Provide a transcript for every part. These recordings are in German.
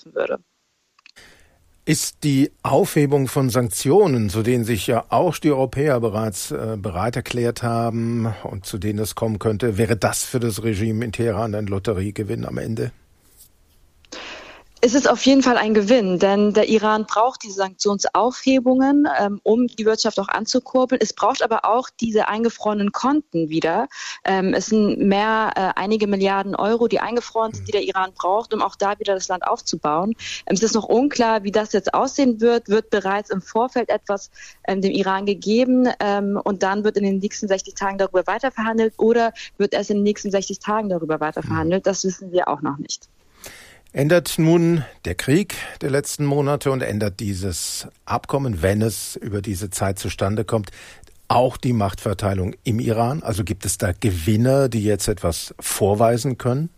treffen würde. Ist die Aufhebung von Sanktionen, zu denen sich ja auch die Europäer bereits bereit erklärt haben und zu denen es kommen könnte, wäre das für das Regime in Teheran ein Lotteriegewinn am Ende? Es ist auf jeden Fall ein Gewinn, denn der Iran braucht diese Sanktionsaufhebungen, um die Wirtschaft auch anzukurbeln. Es braucht aber auch diese eingefrorenen Konten wieder. Es sind einige Milliarden Euro, die eingefroren sind, die der Iran braucht, um auch da wieder das Land aufzubauen. Es ist noch unklar, wie das jetzt aussehen wird. Wird bereits im Vorfeld etwas dem Iran gegeben und dann wird in den nächsten 60 Tagen darüber weiterverhandelt oder wird erst in den nächsten 60 Tagen darüber weiterverhandelt? Das wissen wir auch noch nicht. Ändert nun der Krieg der letzten Monate und ändert dieses Abkommen, wenn es über diese Zeit zustande kommt, auch die Machtverteilung im Iran? Also gibt es da Gewinner, die jetzt etwas vorweisen können?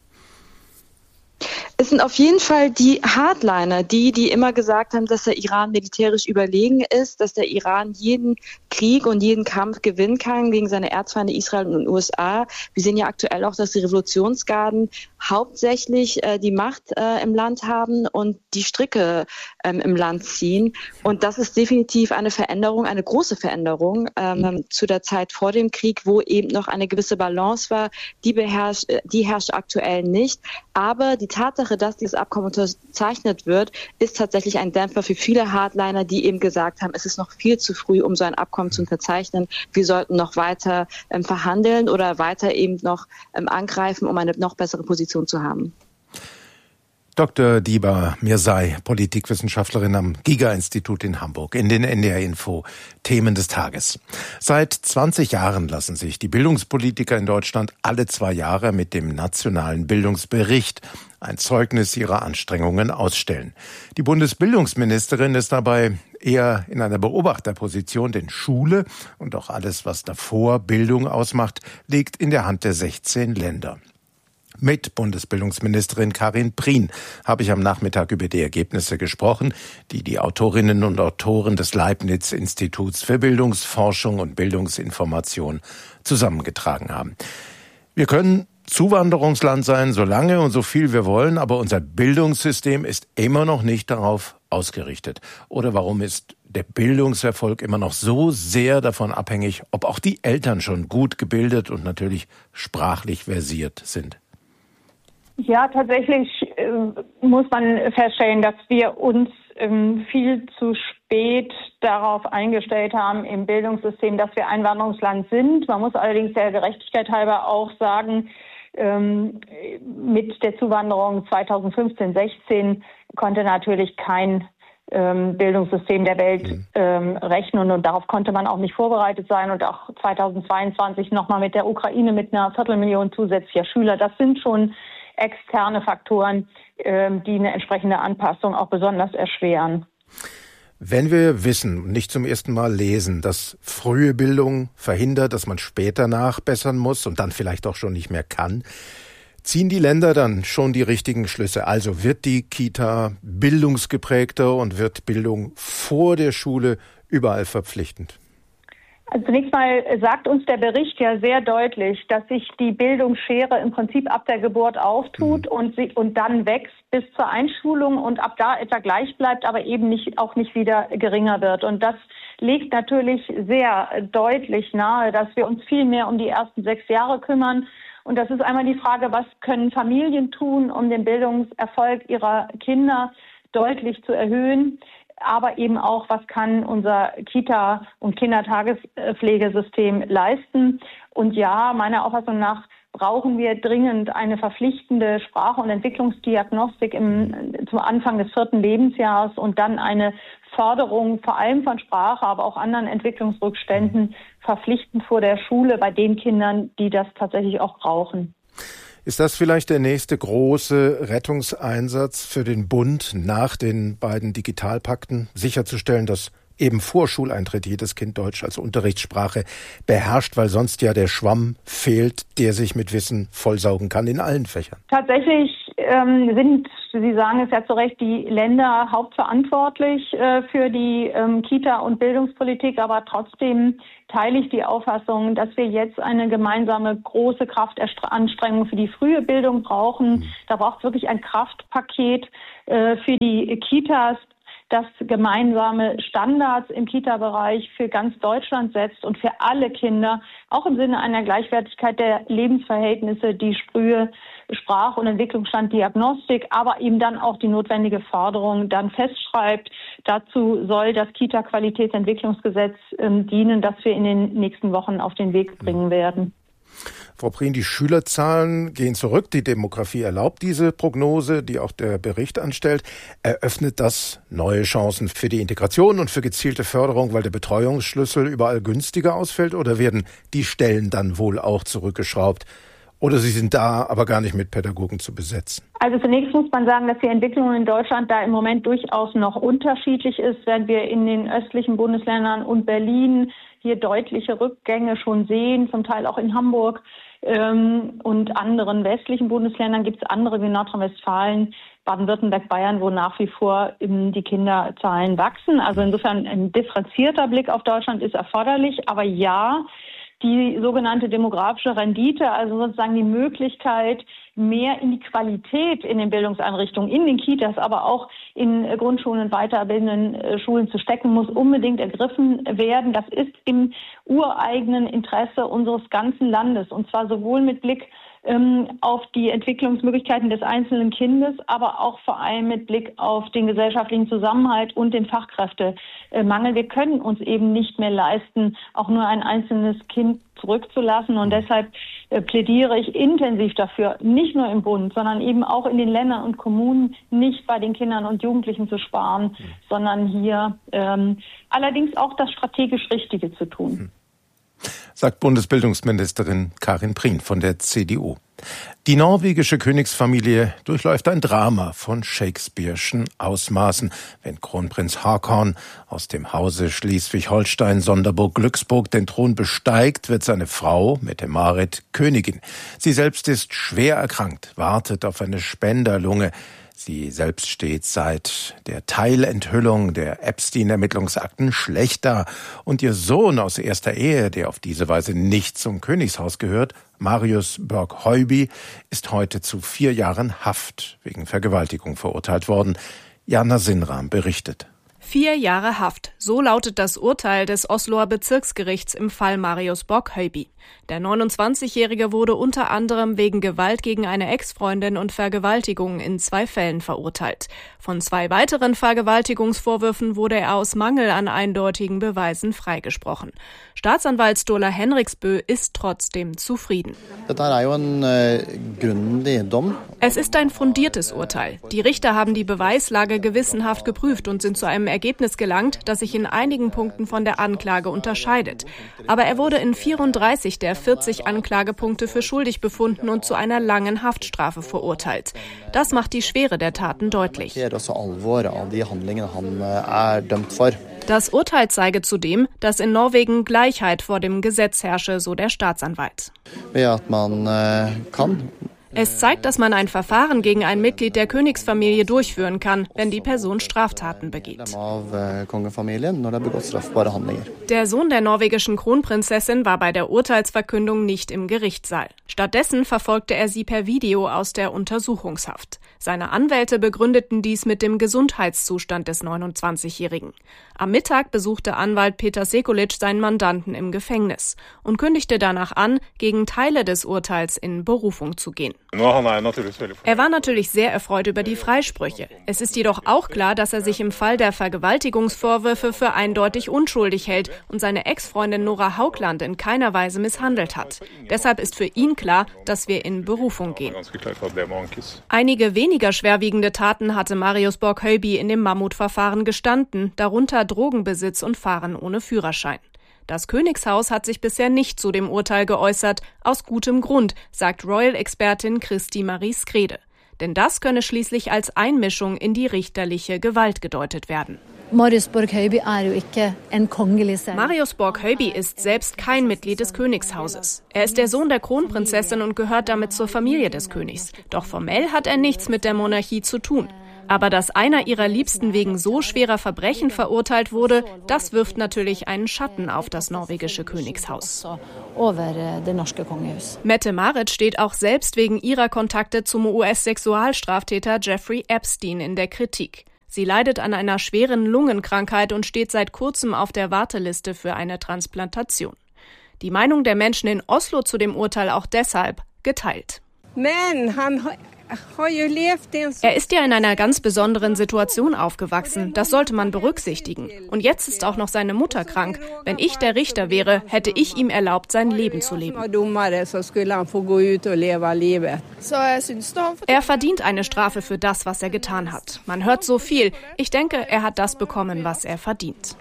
Es sind auf jeden Fall die Hardliner, die immer gesagt haben, dass der Iran militärisch überlegen ist, dass der Iran jeden Krieg und jeden Kampf gewinnen kann gegen seine Erzfeinde Israel und den USA. Wir sehen ja aktuell auch, dass die Revolutionsgarden hauptsächlich die Macht im Land haben und die Stricke im Land ziehen. Und das ist definitiv eine Veränderung, eine große Veränderung zu der Zeit vor dem Krieg, wo eben noch eine gewisse Balance war. Die herrscht aktuell nicht. Aber die Tatsache, dass dieses Abkommen unterzeichnet wird, ist tatsächlich ein Dämpfer für viele Hardliner, die eben gesagt haben, es ist noch viel zu früh, um so ein Abkommen zu unterzeichnen. Wir sollten noch weiter verhandeln oder weiter eben noch angreifen, um eine noch bessere Position zu haben. Dr. Diba Mirzai, Politikwissenschaftlerin am Giga-Institut in Hamburg, in den NDR-Info Themen des Tages. Seit 20 Jahren lassen sich die Bildungspolitiker in Deutschland alle 2 Jahre mit dem Nationalen Bildungsbericht, ein Zeugnis ihrer Anstrengungen, ausstellen. Die Bundesbildungsministerin ist dabei eher in einer Beobachterposition, denn Schule und auch alles, was davor Bildung ausmacht, liegt in der Hand der 16 Länder. Mit Bundesbildungsministerin Karin Prien habe ich am Nachmittag über die Ergebnisse gesprochen, die die Autorinnen und Autoren des Leibniz-Instituts für Bildungsforschung und Bildungsinformation zusammengetragen haben. Wir können Zuwanderungsland sein, solange und so viel wir wollen, aber unser Bildungssystem ist immer noch nicht darauf ausgerichtet. Oder warum ist der Bildungserfolg immer noch so sehr davon abhängig, ob auch die Eltern schon gut gebildet und natürlich sprachlich versiert sind? Ja, tatsächlich muss man feststellen, dass wir uns viel zu spät darauf eingestellt haben im Bildungssystem, dass wir Einwanderungsland sind. Man muss allerdings der Gerechtigkeit halber auch sagen, mit der Zuwanderung 2015/16 konnte natürlich kein Bildungssystem der Welt rechnen und darauf konnte man auch nicht vorbereitet sein. Und auch 2022 nochmal mit der Ukraine mit einer 250.000 zusätzlicher Schüler. Das sind schon externe Faktoren, die eine entsprechende Anpassung auch besonders erschweren. Wenn wir wissen, nicht zum ersten Mal lesen, dass frühe Bildung verhindert, dass man später nachbessern muss und dann vielleicht auch schon nicht mehr kann, ziehen die Länder dann schon die richtigen Schlüsse? Also wird die Kita bildungsgeprägter und wird Bildung vor der Schule überall verpflichtend? Also zunächst mal sagt uns der Bericht ja sehr deutlich, dass sich die Bildungsschere im Prinzip ab der Geburt auftut und dann wächst bis zur Einschulung und ab da etwa gleich bleibt, aber eben auch nicht wieder geringer wird. Und das legt natürlich sehr deutlich nahe, dass wir uns viel mehr um die ersten 6 Jahre kümmern. Und das ist einmal die Frage, was können Familien tun, um den Bildungserfolg ihrer Kinder deutlich zu erhöhen? Aber eben auch, was kann unser Kita- und Kindertagespflegesystem leisten? Und ja, meiner Auffassung nach brauchen wir dringend eine verpflichtende Sprach- und Entwicklungsdiagnostik zum Anfang des 4. Lebensjahres und dann eine Förderung vor allem von Sprache, aber auch anderen Entwicklungsrückständen verpflichtend vor der Schule bei den Kindern, die das tatsächlich auch brauchen. Ist das vielleicht der nächste große Rettungseinsatz für den Bund nach den beiden Digitalpakten, sicherzustellen, dass eben vor Schuleintritt jedes Kind Deutsch als Unterrichtssprache beherrscht, weil sonst ja der Schwamm fehlt, der sich mit Wissen vollsaugen kann in allen Fächern? Tatsächlich sind, Sie sagen es ja zu Recht, die Länder hauptverantwortlich für die Kita- und Bildungspolitik, aber trotzdem teile ich die Auffassung, dass wir jetzt eine gemeinsame große Kraftanstrengung für die frühe Bildung brauchen. Da braucht es wirklich ein Kraftpaket für die Kitas, das gemeinsame Standards im Kita-Bereich für ganz Deutschland setzt und für alle Kinder, auch im Sinne einer Gleichwertigkeit der Lebensverhältnisse, die frühe Sprach- und Entwicklungsstanddiagnostik, aber eben dann auch die notwendige Förderung dann festschreibt. Dazu soll das Kita-Qualitätsentwicklungsgesetz dienen, das wir in den nächsten Wochen auf den Weg bringen werden. Frau Prien, die Schülerzahlen gehen zurück. Die Demografie erlaubt diese Prognose, die auch der Bericht anstellt. Eröffnet das neue Chancen für die Integration und für gezielte Förderung, weil der Betreuungsschlüssel überall günstiger ausfällt? Oder werden die Stellen dann wohl auch zurückgeschraubt? Oder sie sind da, aber gar nicht mit Pädagogen zu besetzen? Also zunächst muss man sagen, dass die Entwicklung in Deutschland da im Moment durchaus noch unterschiedlich ist, wenn wir in den östlichen Bundesländern und Berlin hier deutliche Rückgänge schon sehen, zum Teil auch in Hamburg und anderen westlichen Bundesländern gibt es andere wie Nordrhein-Westfalen, Baden-Württemberg, Bayern, wo nach wie vor die Kinderzahlen wachsen. Also insofern ein differenzierter Blick auf Deutschland ist erforderlich. Aber ja, die sogenannte demografische Rendite, also sozusagen die Möglichkeit, mehr in die Qualität in den Bildungseinrichtungen, in den Kitas, aber auch in Grundschulen und weiterbildenden Schulen zu stecken, muss unbedingt ergriffen werden. Das ist im ureigenen Interesse unseres ganzen Landes, und zwar sowohl mit Blick auf die Entwicklungsmöglichkeiten des einzelnen Kindes, aber auch vor allem mit Blick auf den gesellschaftlichen Zusammenhalt und den Fachkräftemangel. Wir können uns eben nicht mehr leisten, auch nur ein einzelnes Kind zurückzulassen. Und deshalb plädiere ich intensiv dafür, nicht nur im Bund, sondern eben auch in den Ländern und Kommunen, nicht bei den Kindern und Jugendlichen zu sparen, sondern hier allerdings auch das strategisch Richtige zu tun. Sagt Bundesbildungsministerin Karin Prien von der CDU. Die norwegische Königsfamilie durchläuft ein Drama von Shakespeare'schen Ausmaßen. Wenn Kronprinz Haakon aus dem Hause Schleswig-Holstein, Sonderburg-Glücksburg den Thron besteigt, wird seine Frau, Mette-Marit, Königin. Sie selbst ist schwer erkrankt, wartet auf eine Spenderlunge. Sie selbst steht seit der Teilenthüllung der Epstein-Ermittlungsakten schlecht da. Und ihr Sohn aus erster Ehe, der auf diese Weise nicht zum Königshaus gehört, Marius Borg-Heuby, ist heute zu 4 Jahren Haft wegen Vergewaltigung verurteilt worden. Jana Sinram berichtet. 4 Jahre Haft, so lautet das Urteil des Osloer Bezirksgerichts im Fall Marius Borg-Heuby. Der 29-Jährige wurde unter anderem wegen Gewalt gegen eine Ex-Freundin und Vergewaltigung in 2 Fällen verurteilt. Von 2 weiteren Vergewaltigungsvorwürfen wurde er aus Mangel an eindeutigen Beweisen freigesprochen. Staatsanwalt Sturla Henriksbø ist trotzdem zufrieden. Es ist ein fundiertes Urteil. Die Richter haben die Beweislage gewissenhaft geprüft und sind zu einem Ergebnis gelangt, das sich in einigen Punkten von der Anklage unterscheidet. Aber er wurde in 34 der 40 Anklagepunkte für schuldig befunden und zu einer langen Haftstrafe verurteilt. Das macht die Schwere der Taten deutlich. Das Urteil zeige zudem, dass in Norwegen Gleichheit vor dem Gesetz herrsche, so der Staatsanwalt. Es zeigt, dass man ein Verfahren gegen ein Mitglied der Königsfamilie durchführen kann, wenn die Person Straftaten begeht. Der Sohn der norwegischen Kronprinzessin war bei der Urteilsverkündung nicht im Gerichtssaal. Stattdessen verfolgte er sie per Video aus der Untersuchungshaft. Seine Anwälte begründeten dies mit dem Gesundheitszustand des 29-Jährigen. Am Mittag besuchte Anwalt Peter Sekulic seinen Mandanten im Gefängnis und kündigte danach an, gegen Teile des Urteils in Berufung zu gehen. Er war natürlich sehr erfreut über die Freisprüche. Es ist jedoch auch klar, dass er sich im Fall der Vergewaltigungsvorwürfe für eindeutig unschuldig hält und seine Ex-Freundin Nora Haugland in keiner Weise misshandelt hat. Deshalb ist für ihn klar, dass wir in Berufung gehen. Einige weniger schwerwiegende Taten hatte Marius Borg-Heuby in dem Mammutverfahren gestanden, darunter Drogenbesitz und Fahren ohne Führerschein. Das Königshaus hat sich bisher nicht zu dem Urteil geäußert, aus gutem Grund, sagt Royal-Expertin Christi Marie Skrede. Denn das könne schließlich als Einmischung in die richterliche Gewalt gedeutet werden. Marius Borg-Høiby ist selbst kein Mitglied des Königshauses. Er ist der Sohn der Kronprinzessin und gehört damit zur Familie des Königs. Doch formell hat er nichts mit der Monarchie zu tun. Aber dass einer ihrer Liebsten wegen so schwerer Verbrechen verurteilt wurde, das wirft natürlich einen Schatten auf das norwegische Königshaus. Mette-Marit steht auch selbst wegen ihrer Kontakte zum US-Sexualstraftäter Jeffrey Epstein in der Kritik. Sie leidet an einer schweren Lungenkrankheit und steht seit kurzem auf der Warteliste für eine Transplantation. Die Meinung der Menschen in Oslo zu dem Urteil auch deshalb geteilt. Er ist ja in einer ganz besonderen Situation aufgewachsen. Das sollte man berücksichtigen. Und jetzt ist auch noch seine Mutter krank. Wenn ich der Richter wäre, hätte ich ihm erlaubt, sein Leben zu leben. Er verdient eine Strafe für das, was er getan hat. Man hört so viel. Ich denke, er hat das bekommen, was er verdient.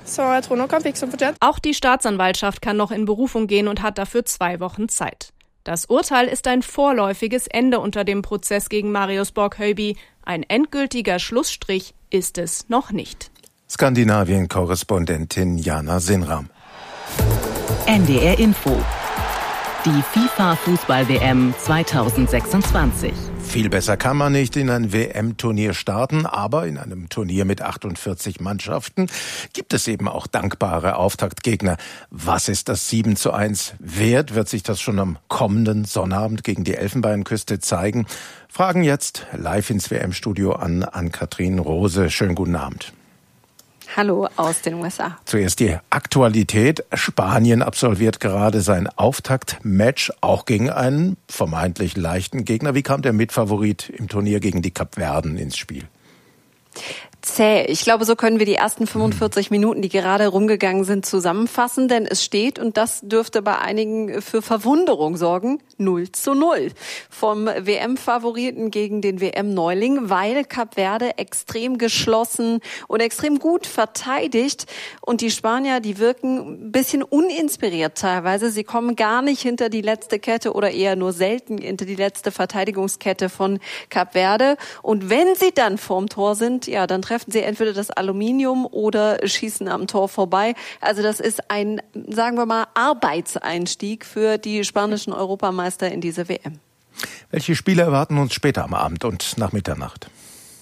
Auch die Staatsanwaltschaft kann noch in Berufung gehen und hat dafür 2 Wochen Zeit. Das Urteil ist ein vorläufiges Ende unter dem Prozess gegen Marius Borg-Høiby. Ein endgültiger Schlussstrich ist es noch nicht. Skandinavien-Korrespondentin Jana Sinram. NDR Info. Die FIFA-Fußball-WM 2026. Viel besser kann man nicht in ein WM-Turnier starten, aber in einem Turnier mit 48 Mannschaften gibt es eben auch dankbare Auftaktgegner. Was ist das 7:1 wert? Wird sich das schon am kommenden Sonnabend gegen die Elfenbeinküste zeigen? Fragen jetzt live ins WM-Studio an Ann-Kathrin Rose. Schönen guten Abend. Hallo aus den USA. Zuerst die Aktualität. Spanien absolviert gerade sein Auftaktmatch, auch gegen einen vermeintlich leichten Gegner. Wie kam der Mitfavorit im Turnier gegen die Kapverden ins Spiel? Zäh. Ich glaube, so können wir die ersten 45 Minuten, die gerade rumgegangen sind, zusammenfassen, denn es steht, und das dürfte bei einigen für Verwunderung sorgen, 0:0 vom WM-Favoriten gegen den WM-Neuling, weil Kap Verde extrem geschlossen und extrem gut verteidigt und die Spanier, die wirken ein bisschen uninspiriert teilweise. Sie kommen gar nicht hinter die letzte Kette oder eher nur selten hinter die letzte Verteidigungskette von Kap Verde, und wenn sie dann vorm Tor sind, ja, dann treffen sie entweder das Aluminium oder schießen am Tor vorbei. Also das ist ein, sagen wir mal, Arbeitseinstieg für die spanischen Europameister in diese WM. Welche Spiele erwarten uns später am Abend und nach Mitternacht?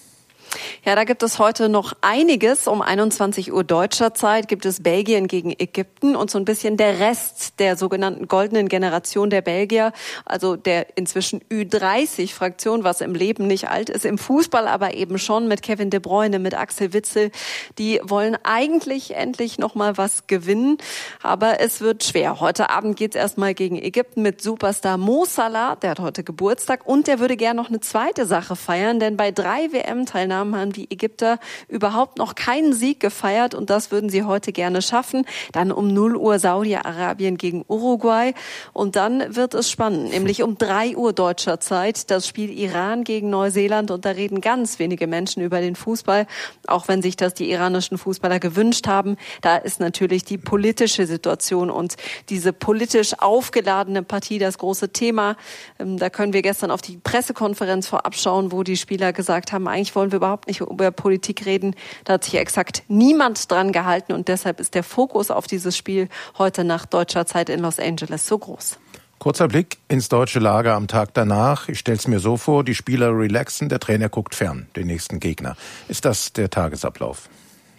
Ja, da gibt es heute noch einiges. Um 21 Uhr deutscher Zeit gibt es Belgien gegen Ägypten und so ein bisschen der Rest der sogenannten goldenen Generation der Belgier, also der inzwischen Ü30-Fraktion, was im Leben nicht alt ist, im Fußball aber eben schon, mit Kevin De Bruyne, mit Axel Witsel. Die wollen eigentlich endlich noch mal was gewinnen, aber es wird schwer. Heute Abend geht's erstmal gegen Ägypten mit Superstar Mo Salah, der hat heute Geburtstag und der würde gerne noch eine zweite Sache feiern, denn bei 3 WM-Teilnahmen haben die Ägypter überhaupt noch keinen Sieg gefeiert und das würden sie heute gerne schaffen. Dann um 0 Uhr Saudi-Arabien gegen Uruguay und dann wird es spannend, nämlich um 3 Uhr deutscher Zeit das Spiel Iran gegen Neuseeland und da reden ganz wenige Menschen über den Fußball, auch wenn sich das die iranischen Fußballer gewünscht haben. Da ist natürlich die politische Situation und diese politisch aufgeladene Partie das große Thema. Da können wir gestern auf die Pressekonferenz vorab schauen, wo die Spieler gesagt haben, eigentlich wollen wir überhaupt nicht über Politik reden. Da hat sich exakt niemand dran gehalten und deshalb ist der Fokus auf dieses Spiel heute Nacht deutscher Zeit in Los Angeles so groß. Kurzer Blick ins deutsche Lager am Tag danach. Ich stelle es mir so vor, die Spieler relaxen, der Trainer guckt fern, den nächsten Gegner. Ist das der Tagesablauf?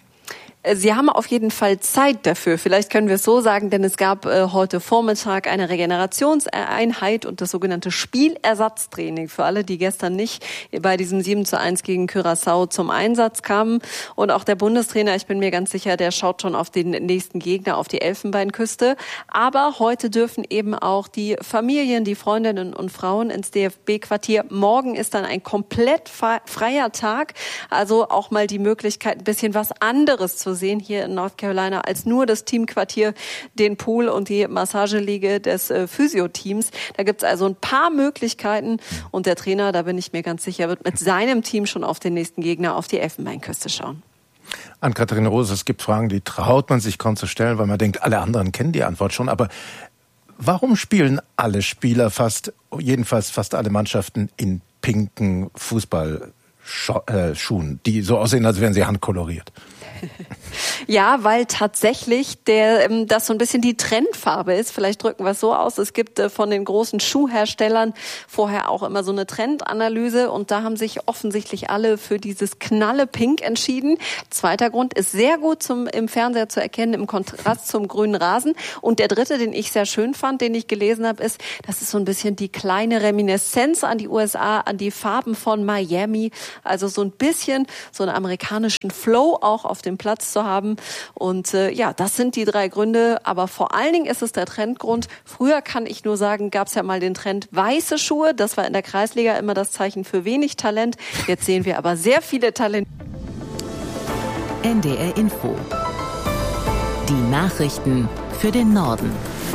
Sie haben auf jeden Fall Zeit dafür. Vielleicht können wir es so sagen, denn es gab heute Vormittag eine Regenerationseinheit und das sogenannte Spielersatztraining für alle, die gestern nicht bei diesem 7:1 gegen Curaçao zum Einsatz kamen. Und auch der Bundestrainer, ich bin mir ganz sicher, der schaut schon auf den nächsten Gegner, auf die Elfenbeinküste. Aber heute dürfen eben auch die Familien, die Freundinnen und Frauen ins DFB-Quartier. Morgen ist dann ein komplett freier Tag. Also auch mal die Möglichkeit, ein bisschen was anderes zu sehen hier in North Carolina als nur das Teamquartier, den Pool und die Massageliege des Physio-Teams. Da gibt's also ein paar Möglichkeiten und der Trainer, da bin ich mir ganz sicher, wird mit seinem Team schon auf den nächsten Gegner auf die Elfenbeinküste schauen. Ann-Kathrin Rose, es gibt Fragen, die traut man sich kaum zu stellen, weil man denkt, alle anderen kennen die Antwort schon. Aber warum spielen alle Spieler jedenfalls fast alle Mannschaften in pinken Fußballschuhen, die so aussehen, als wären sie handkoloriert? Ja, weil tatsächlich das so ein bisschen die Trendfarbe ist. Vielleicht drücken wir es so aus. Es gibt von den großen Schuhherstellern vorher auch immer so eine Trendanalyse und da haben sich offensichtlich alle für dieses knalle Pink entschieden. Zweiter Grund ist sehr gut im Fernseher zu erkennen, im Kontrast zum grünen Rasen. Und der dritte, den ich sehr schön fand, den ich gelesen habe, ist, das ist so ein bisschen die kleine Reminiszenz an die USA, an die Farben von Miami. Also so ein bisschen so einen amerikanischen Flow auch auf dem Platz zu haben. Und das sind die 3 Gründe. Aber vor allen Dingen ist es der Trendgrund. Früher, kann ich nur sagen, gab es ja mal den Trend weiße Schuhe. Das war in der Kreisliga immer das Zeichen für wenig Talent. Jetzt sehen wir aber sehr viele Talente. NDR Info. Die Nachrichten für den Norden.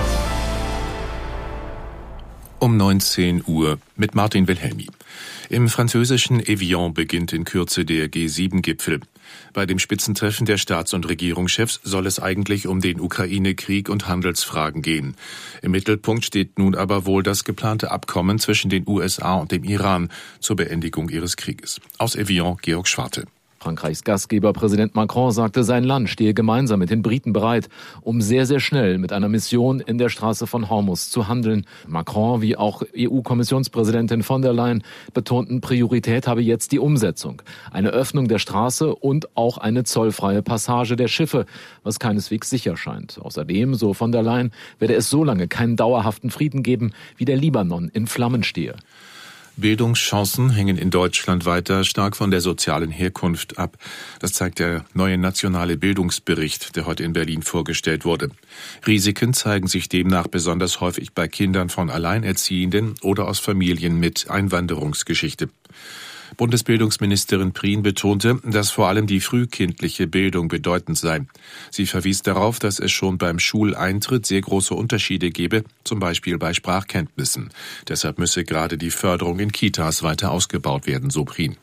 Um 19 Uhr mit Martin Wilhelmi. Im französischen Evian beginnt in Kürze der G7-Gipfel. Bei dem Spitzentreffen der Staats- und Regierungschefs soll es eigentlich um den Ukraine-Krieg und Handelsfragen gehen. Im Mittelpunkt steht nun aber wohl das geplante Abkommen zwischen den USA und dem Iran zur Beendigung ihres Krieges. Aus Evian, Georg Schwarte. Frankreichs Gastgeber Präsident Macron sagte, sein Land stehe gemeinsam mit den Briten bereit, um sehr, sehr schnell mit einer Mission in der Straße von Hormuz zu handeln. Macron wie auch EU-Kommissionspräsidentin von der Leyen betonten, Priorität habe jetzt die Umsetzung. Eine Öffnung der Straße und auch eine zollfreie Passage der Schiffe, was keineswegs sicher scheint. Außerdem, so von der Leyen, werde es so lange keinen dauerhaften Frieden geben, wie der Libanon in Flammen stehe. Bildungschancen hängen in Deutschland weiter stark von der sozialen Herkunft ab. Das zeigt der neue nationale Bildungsbericht, der heute in Berlin vorgestellt wurde. Risiken zeigen sich demnach besonders häufig bei Kindern von Alleinerziehenden oder aus Familien mit Einwanderungsgeschichte. Bundesbildungsministerin Prien betonte, dass vor allem die frühkindliche Bildung bedeutend sei. Sie verwies darauf, dass es schon beim Schuleintritt sehr große Unterschiede gebe, zum Beispiel bei Sprachkenntnissen. Deshalb müsse gerade die Förderung in Kitas weiter ausgebaut werden, so Prien.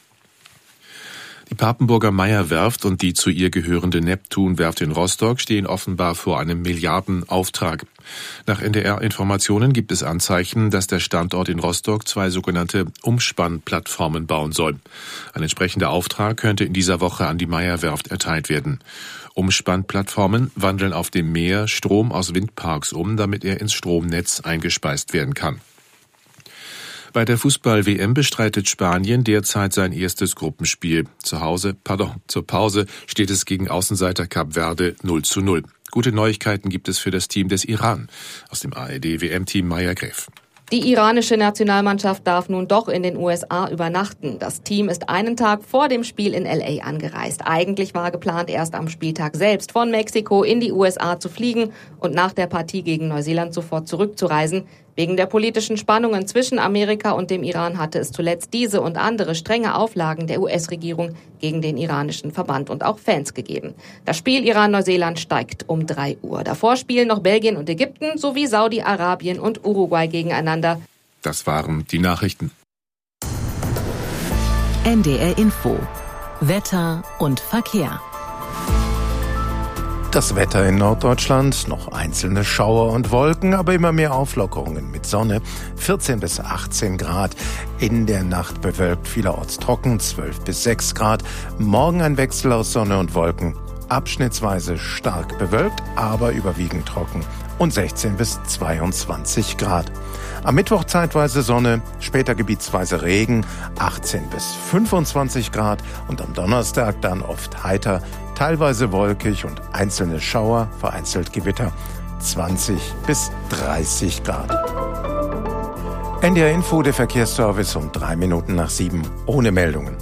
Die Papenburger Meyer-Werft und die zu ihr gehörende Neptun-Werft in Rostock stehen offenbar vor einem Milliardenauftrag. Nach NDR-Informationen gibt es Anzeichen, dass der Standort in Rostock 2 sogenannte Umspannplattformen bauen soll. Ein entsprechender Auftrag könnte in dieser Woche an die Meyer-Werft erteilt werden. Umspannplattformen wandeln auf dem Meer Strom aus Windparks um, damit er ins Stromnetz eingespeist werden kann. Bei der Fußball-WM bestreitet Spanien derzeit sein erstes Gruppenspiel. Zur Pause steht es gegen Außenseiter Kap Verde 0:0. Gute Neuigkeiten gibt es für das Team des Iran. Aus dem ARD-WM-Team Maya Greff. Die iranische Nationalmannschaft darf nun doch in den USA übernachten. Das Team ist einen Tag vor dem Spiel in LA angereist. Eigentlich war geplant, erst am Spieltag selbst von Mexiko in die USA zu fliegen und nach der Partie gegen Neuseeland sofort zurückzureisen. Wegen der politischen Spannungen zwischen Amerika und dem Iran hatte es zuletzt diese und andere strenge Auflagen der US-Regierung gegen den iranischen Verband und auch Fans gegeben. Das Spiel Iran-Neuseeland steigt um 3 Uhr. Davor spielen noch Belgien und Ägypten sowie Saudi-Arabien und Uruguay gegeneinander. Das waren die Nachrichten. NDR Info. Wetter und Verkehr. Das Wetter in Norddeutschland, noch einzelne Schauer und Wolken, aber immer mehr Auflockerungen mit Sonne, 14 bis 18 Grad. In der Nacht bewölkt, vielerorts trocken, 12 bis 6 Grad. Morgen ein Wechsel aus Sonne und Wolken, abschnittsweise stark bewölkt, aber überwiegend trocken und 16 bis 22 Grad. Am Mittwoch zeitweise Sonne, später gebietsweise Regen, 18 bis 25 Grad und am Donnerstag dann oft heiter, teilweise wolkig und einzelne Schauer, vereinzelt Gewitter, 20 bis 30 Grad. NDR Info, der Verkehrsservice um 3 Minuten nach 7, ohne Meldungen.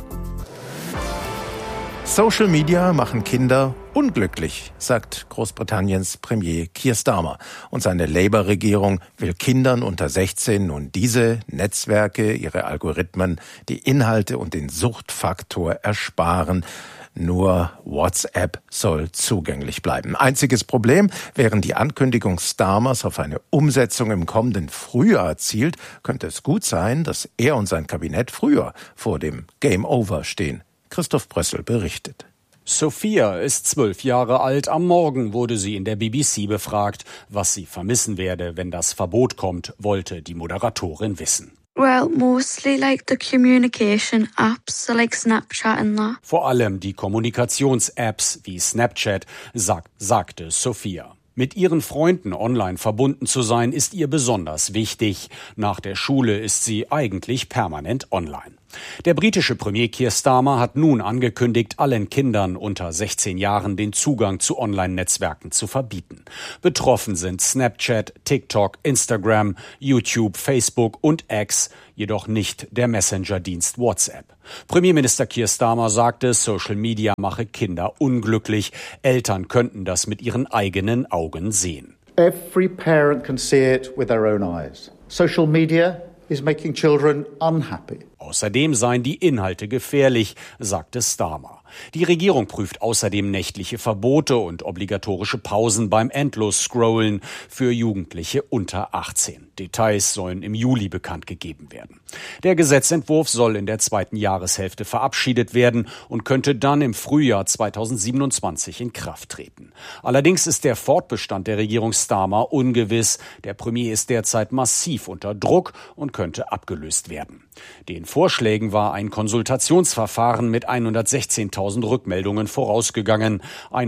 Social Media machen Kinder unglücklich, sagt Großbritanniens Premier Keir Starmer. Und seine Labour-Regierung will Kindern unter 16 nun diese Netzwerke, ihre Algorithmen, die Inhalte und den Suchtfaktor ersparen. Nur WhatsApp soll zugänglich bleiben. Einziges Problem, während die Ankündigung Starmers auf eine Umsetzung im kommenden Frühjahr zielt, könnte es gut sein, dass er und sein Kabinett früher vor dem Game Over stehen. Christoph Brössel berichtet. Sophia ist 12 Jahre alt. Am Morgen wurde sie in der BBC befragt. Was sie vermissen werde, wenn das Verbot kommt, wollte die Moderatorin wissen. Well, mostly like the communication apps, so like Snapchat and that. Vor allem die Kommunikations-Apps wie Snapchat, sagte Sophia. Mit ihren Freunden online verbunden zu sein, ist ihr besonders wichtig. Nach der Schule ist sie eigentlich permanent online. Der britische Premier Keir Starmer hat nun angekündigt, allen Kindern unter 16 Jahren den Zugang zu Online-Netzwerken zu verbieten. Betroffen sind Snapchat, TikTok, Instagram, YouTube, Facebook und X, jedoch nicht der Messenger-Dienst WhatsApp. Premierminister Keir Starmer sagte, Social Media mache Kinder unglücklich. Eltern könnten das mit ihren eigenen Augen sehen. Every parent can see it with their own eyes. Social media is making children unhappy. Außerdem seien die Inhalte gefährlich, sagte Starmer. Die Regierung prüft außerdem nächtliche Verbote und obligatorische Pausen beim Endlos-Scrollen für Jugendliche unter 18. Details sollen im Juli bekannt gegeben werden. Der Gesetzentwurf soll in der zweiten Jahreshälfte verabschiedet werden und könnte dann im Frühjahr 2027 in Kraft treten. Allerdings ist der Fortbestand der Regierung Starmer ungewiss. Der Premier ist derzeit massiv unter Druck und könnte abgelöst werden. Den Vorschlägen war ein Konsultationsverfahren mit 116.000 Rückmeldungen vorausgegangen.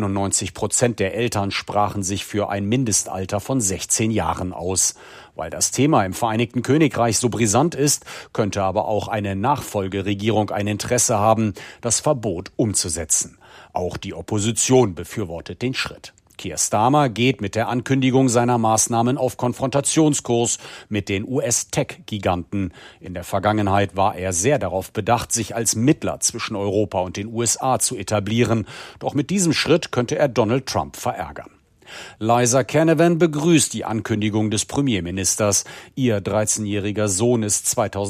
91% der Eltern sprachen sich für ein Mindestalter von 16 Jahren aus. Weil das Thema im Vereinigten Königreich so brisant ist, könnte aber auch eine Nachfolgeregierung ein Interesse haben, das Verbot umzusetzen. Auch die Opposition befürwortet den Schritt. Keir Starmer geht mit der Ankündigung seiner Maßnahmen auf Konfrontationskurs mit den US-Tech-Giganten. In der Vergangenheit war er sehr darauf bedacht, sich als Mittler zwischen Europa und den USA zu etablieren. Doch mit diesem Schritt könnte er Donald Trump verärgern. Liza Canavan begrüßt die Ankündigung des Premierministers. Ihr 13-jähriger Sohn ist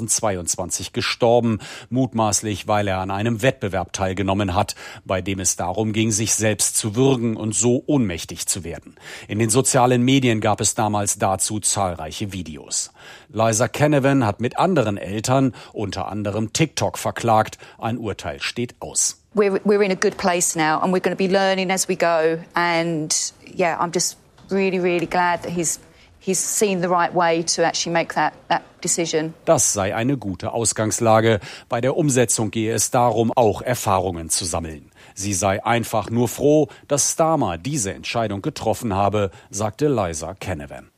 2022 gestorben, mutmaßlich, weil er an einem Wettbewerb teilgenommen hat, bei dem es darum ging, sich selbst zu würgen und so ohnmächtig zu werden. In den sozialen Medien gab es damals dazu zahlreiche Videos. Liza Canavan hat mit anderen Eltern, unter anderem TikTok, verklagt. Ein Urteil steht aus. We're in a good place now and we're going to be learning as we go, and yeah, I'm just really glad that he's seen the right way to actually make that decision. Das sei eine gute Ausgangslage. Bei der Umsetzung gehe es darum, auch Erfahrungen zu sammeln. Sie sei einfach nur froh, dass Starmer diese Entscheidung getroffen habe, sagte Liza Canavan.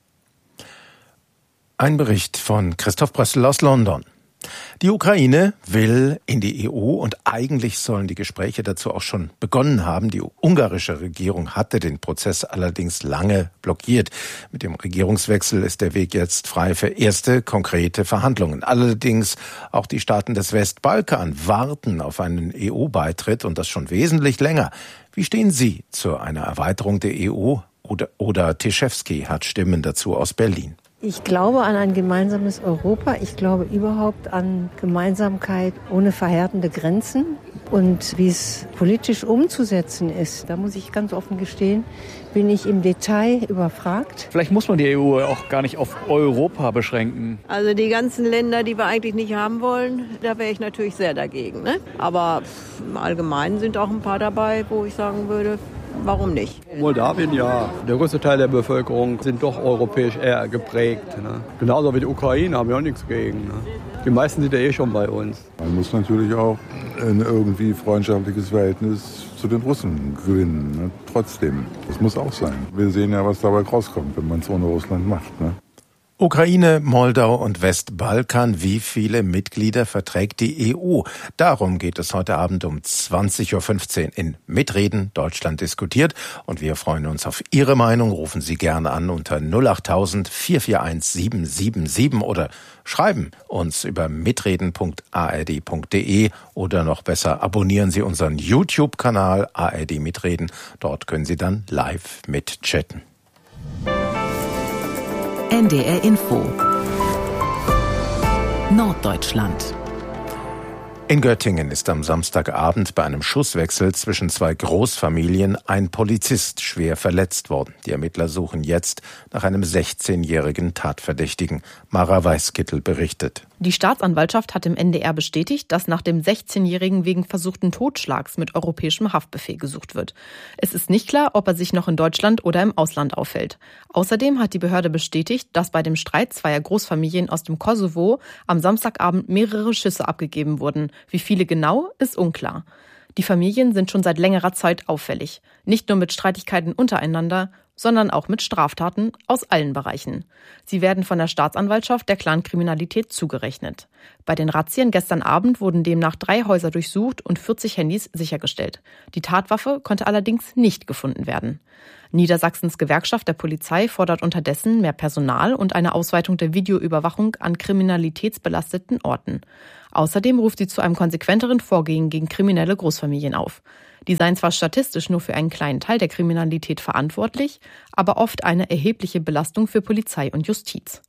Ein Bericht von Christoph Brössel aus London. Die Ukraine will in die EU und eigentlich sollen die Gespräche dazu auch schon begonnen haben. Die ungarische Regierung hatte den Prozess allerdings lange blockiert. Mit dem Regierungswechsel ist der Weg jetzt frei für erste konkrete Verhandlungen. Allerdings auch die Staaten des Westbalkan warten auf einen EU-Beitritt und das schon wesentlich länger. Wie stehen Sie zu einer Erweiterung der EU? Oder Tischewski hat Stimmen dazu aus Berlin. Ich glaube an ein gemeinsames Europa. Ich glaube überhaupt an Gemeinsamkeit ohne verhärtende Grenzen. Und wie es politisch umzusetzen ist, da muss ich ganz offen gestehen, bin ich im Detail überfragt. Vielleicht muss man die EU auch gar nicht auf Europa beschränken. Also die ganzen Länder, die wir eigentlich nicht haben wollen, da wäre ich natürlich sehr dagegen. Ne? Aber im Allgemeinen sind auch ein paar dabei, wo ich sagen würde, warum nicht? Moldawien, ja. Der größte Teil der Bevölkerung sind doch europäisch eher geprägt. Ne? Genauso wie die Ukraine haben wir auch nichts gegen. Ne? Die meisten sind ja eh schon bei uns. Man muss natürlich auch ein irgendwie freundschaftliches Verhältnis zu den Russen gewinnen. Ne? Trotzdem, das muss auch sein. Wir sehen ja, was dabei rauskommt, wenn man es ohne Russland macht. Ne? Ukraine, Moldau und Westbalkan, wie viele Mitglieder verträgt die EU? Darum geht es heute Abend um 20.15 Uhr in Mitreden, Deutschland diskutiert. Und wir freuen uns auf Ihre Meinung. Rufen Sie gerne an unter 08000 441 777 oder schreiben uns über mitreden.ard.de oder noch besser abonnieren Sie unseren YouTube-Kanal ARD Mitreden. Dort können Sie dann live mitchatten. NDR Info Norddeutschland. In Göttingen ist am Samstagabend bei einem Schusswechsel zwischen zwei Großfamilien ein Polizist schwer verletzt worden. Die Ermittler suchen jetzt nach einem 16-jährigen Tatverdächtigen. Mara Weißkittel berichtet. Die Staatsanwaltschaft hat im NDR bestätigt, dass nach dem 16-Jährigen wegen versuchten Totschlags mit europäischem Haftbefehl gesucht wird. Es ist nicht klar, ob er sich noch in Deutschland oder im Ausland aufhält. Außerdem hat die Behörde bestätigt, dass bei dem Streit zweier Großfamilien aus dem Kosovo am Samstagabend mehrere Schüsse abgegeben wurden. Wie viele genau, ist unklar. Die Familien sind schon seit längerer Zeit auffällig. Nicht nur mit Streitigkeiten untereinander, sondern auch mit Straftaten aus allen Bereichen. Sie werden von der Staatsanwaltschaft der Clankriminalität zugerechnet. Bei den Razzien gestern Abend wurden demnach 3 Häuser durchsucht und 40 Handys sichergestellt. Die Tatwaffe konnte allerdings nicht gefunden werden. Niedersachsens Gewerkschaft der Polizei fordert unterdessen mehr Personal und eine Ausweitung der Videoüberwachung an kriminalitätsbelasteten Orten. Außerdem ruft sie zu einem konsequenteren Vorgehen gegen kriminelle Großfamilien auf. Die seien zwar statistisch nur für einen kleinen Teil der Kriminalität verantwortlich, aber oft eine erhebliche Belastung für Polizei und Justiz.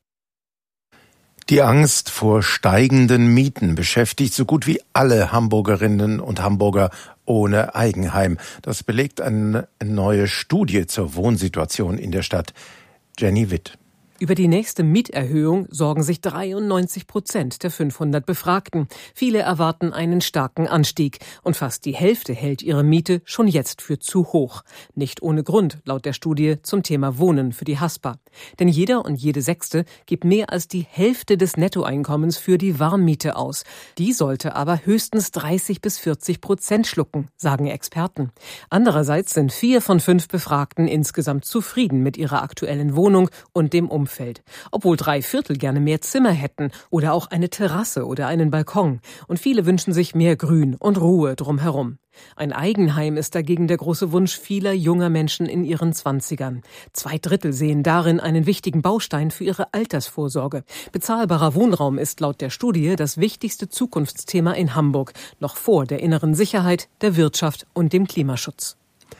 Die Angst vor steigenden Mieten beschäftigt so gut wie alle Hamburgerinnen und Hamburger ohne Eigenheim. Das belegt eine neue Studie zur Wohnsituation in der Stadt. Jenny Witt. Über die nächste Mieterhöhung sorgen sich 93% der 500 Befragten. Viele erwarten einen starken Anstieg und fast die Hälfte hält ihre Miete schon jetzt für zu hoch. Nicht ohne Grund, laut der Studie zum Thema Wohnen für die Haspa. Denn jeder und jede Sechste gibt mehr als die Hälfte des Nettoeinkommens für die Warmmiete aus. Die sollte aber höchstens 30-40% schlucken, sagen Experten. Andererseits sind 4 von 5 Befragten insgesamt zufrieden mit ihrer aktuellen Wohnung und dem Umfeld. Obwohl 3/4 gerne mehr Zimmer hätten oder auch eine Terrasse oder einen Balkon. Und viele wünschen sich mehr Grün und Ruhe drumherum. Ein Eigenheim ist dagegen der große Wunsch vieler junger Menschen in ihren 20ern. 2/3 sehen darin einen wichtigen Baustein für ihre Altersvorsorge. Bezahlbarer Wohnraum ist laut der Studie das wichtigste Zukunftsthema in Hamburg, noch vor der inneren Sicherheit, der Wirtschaft und dem Klimaschutz.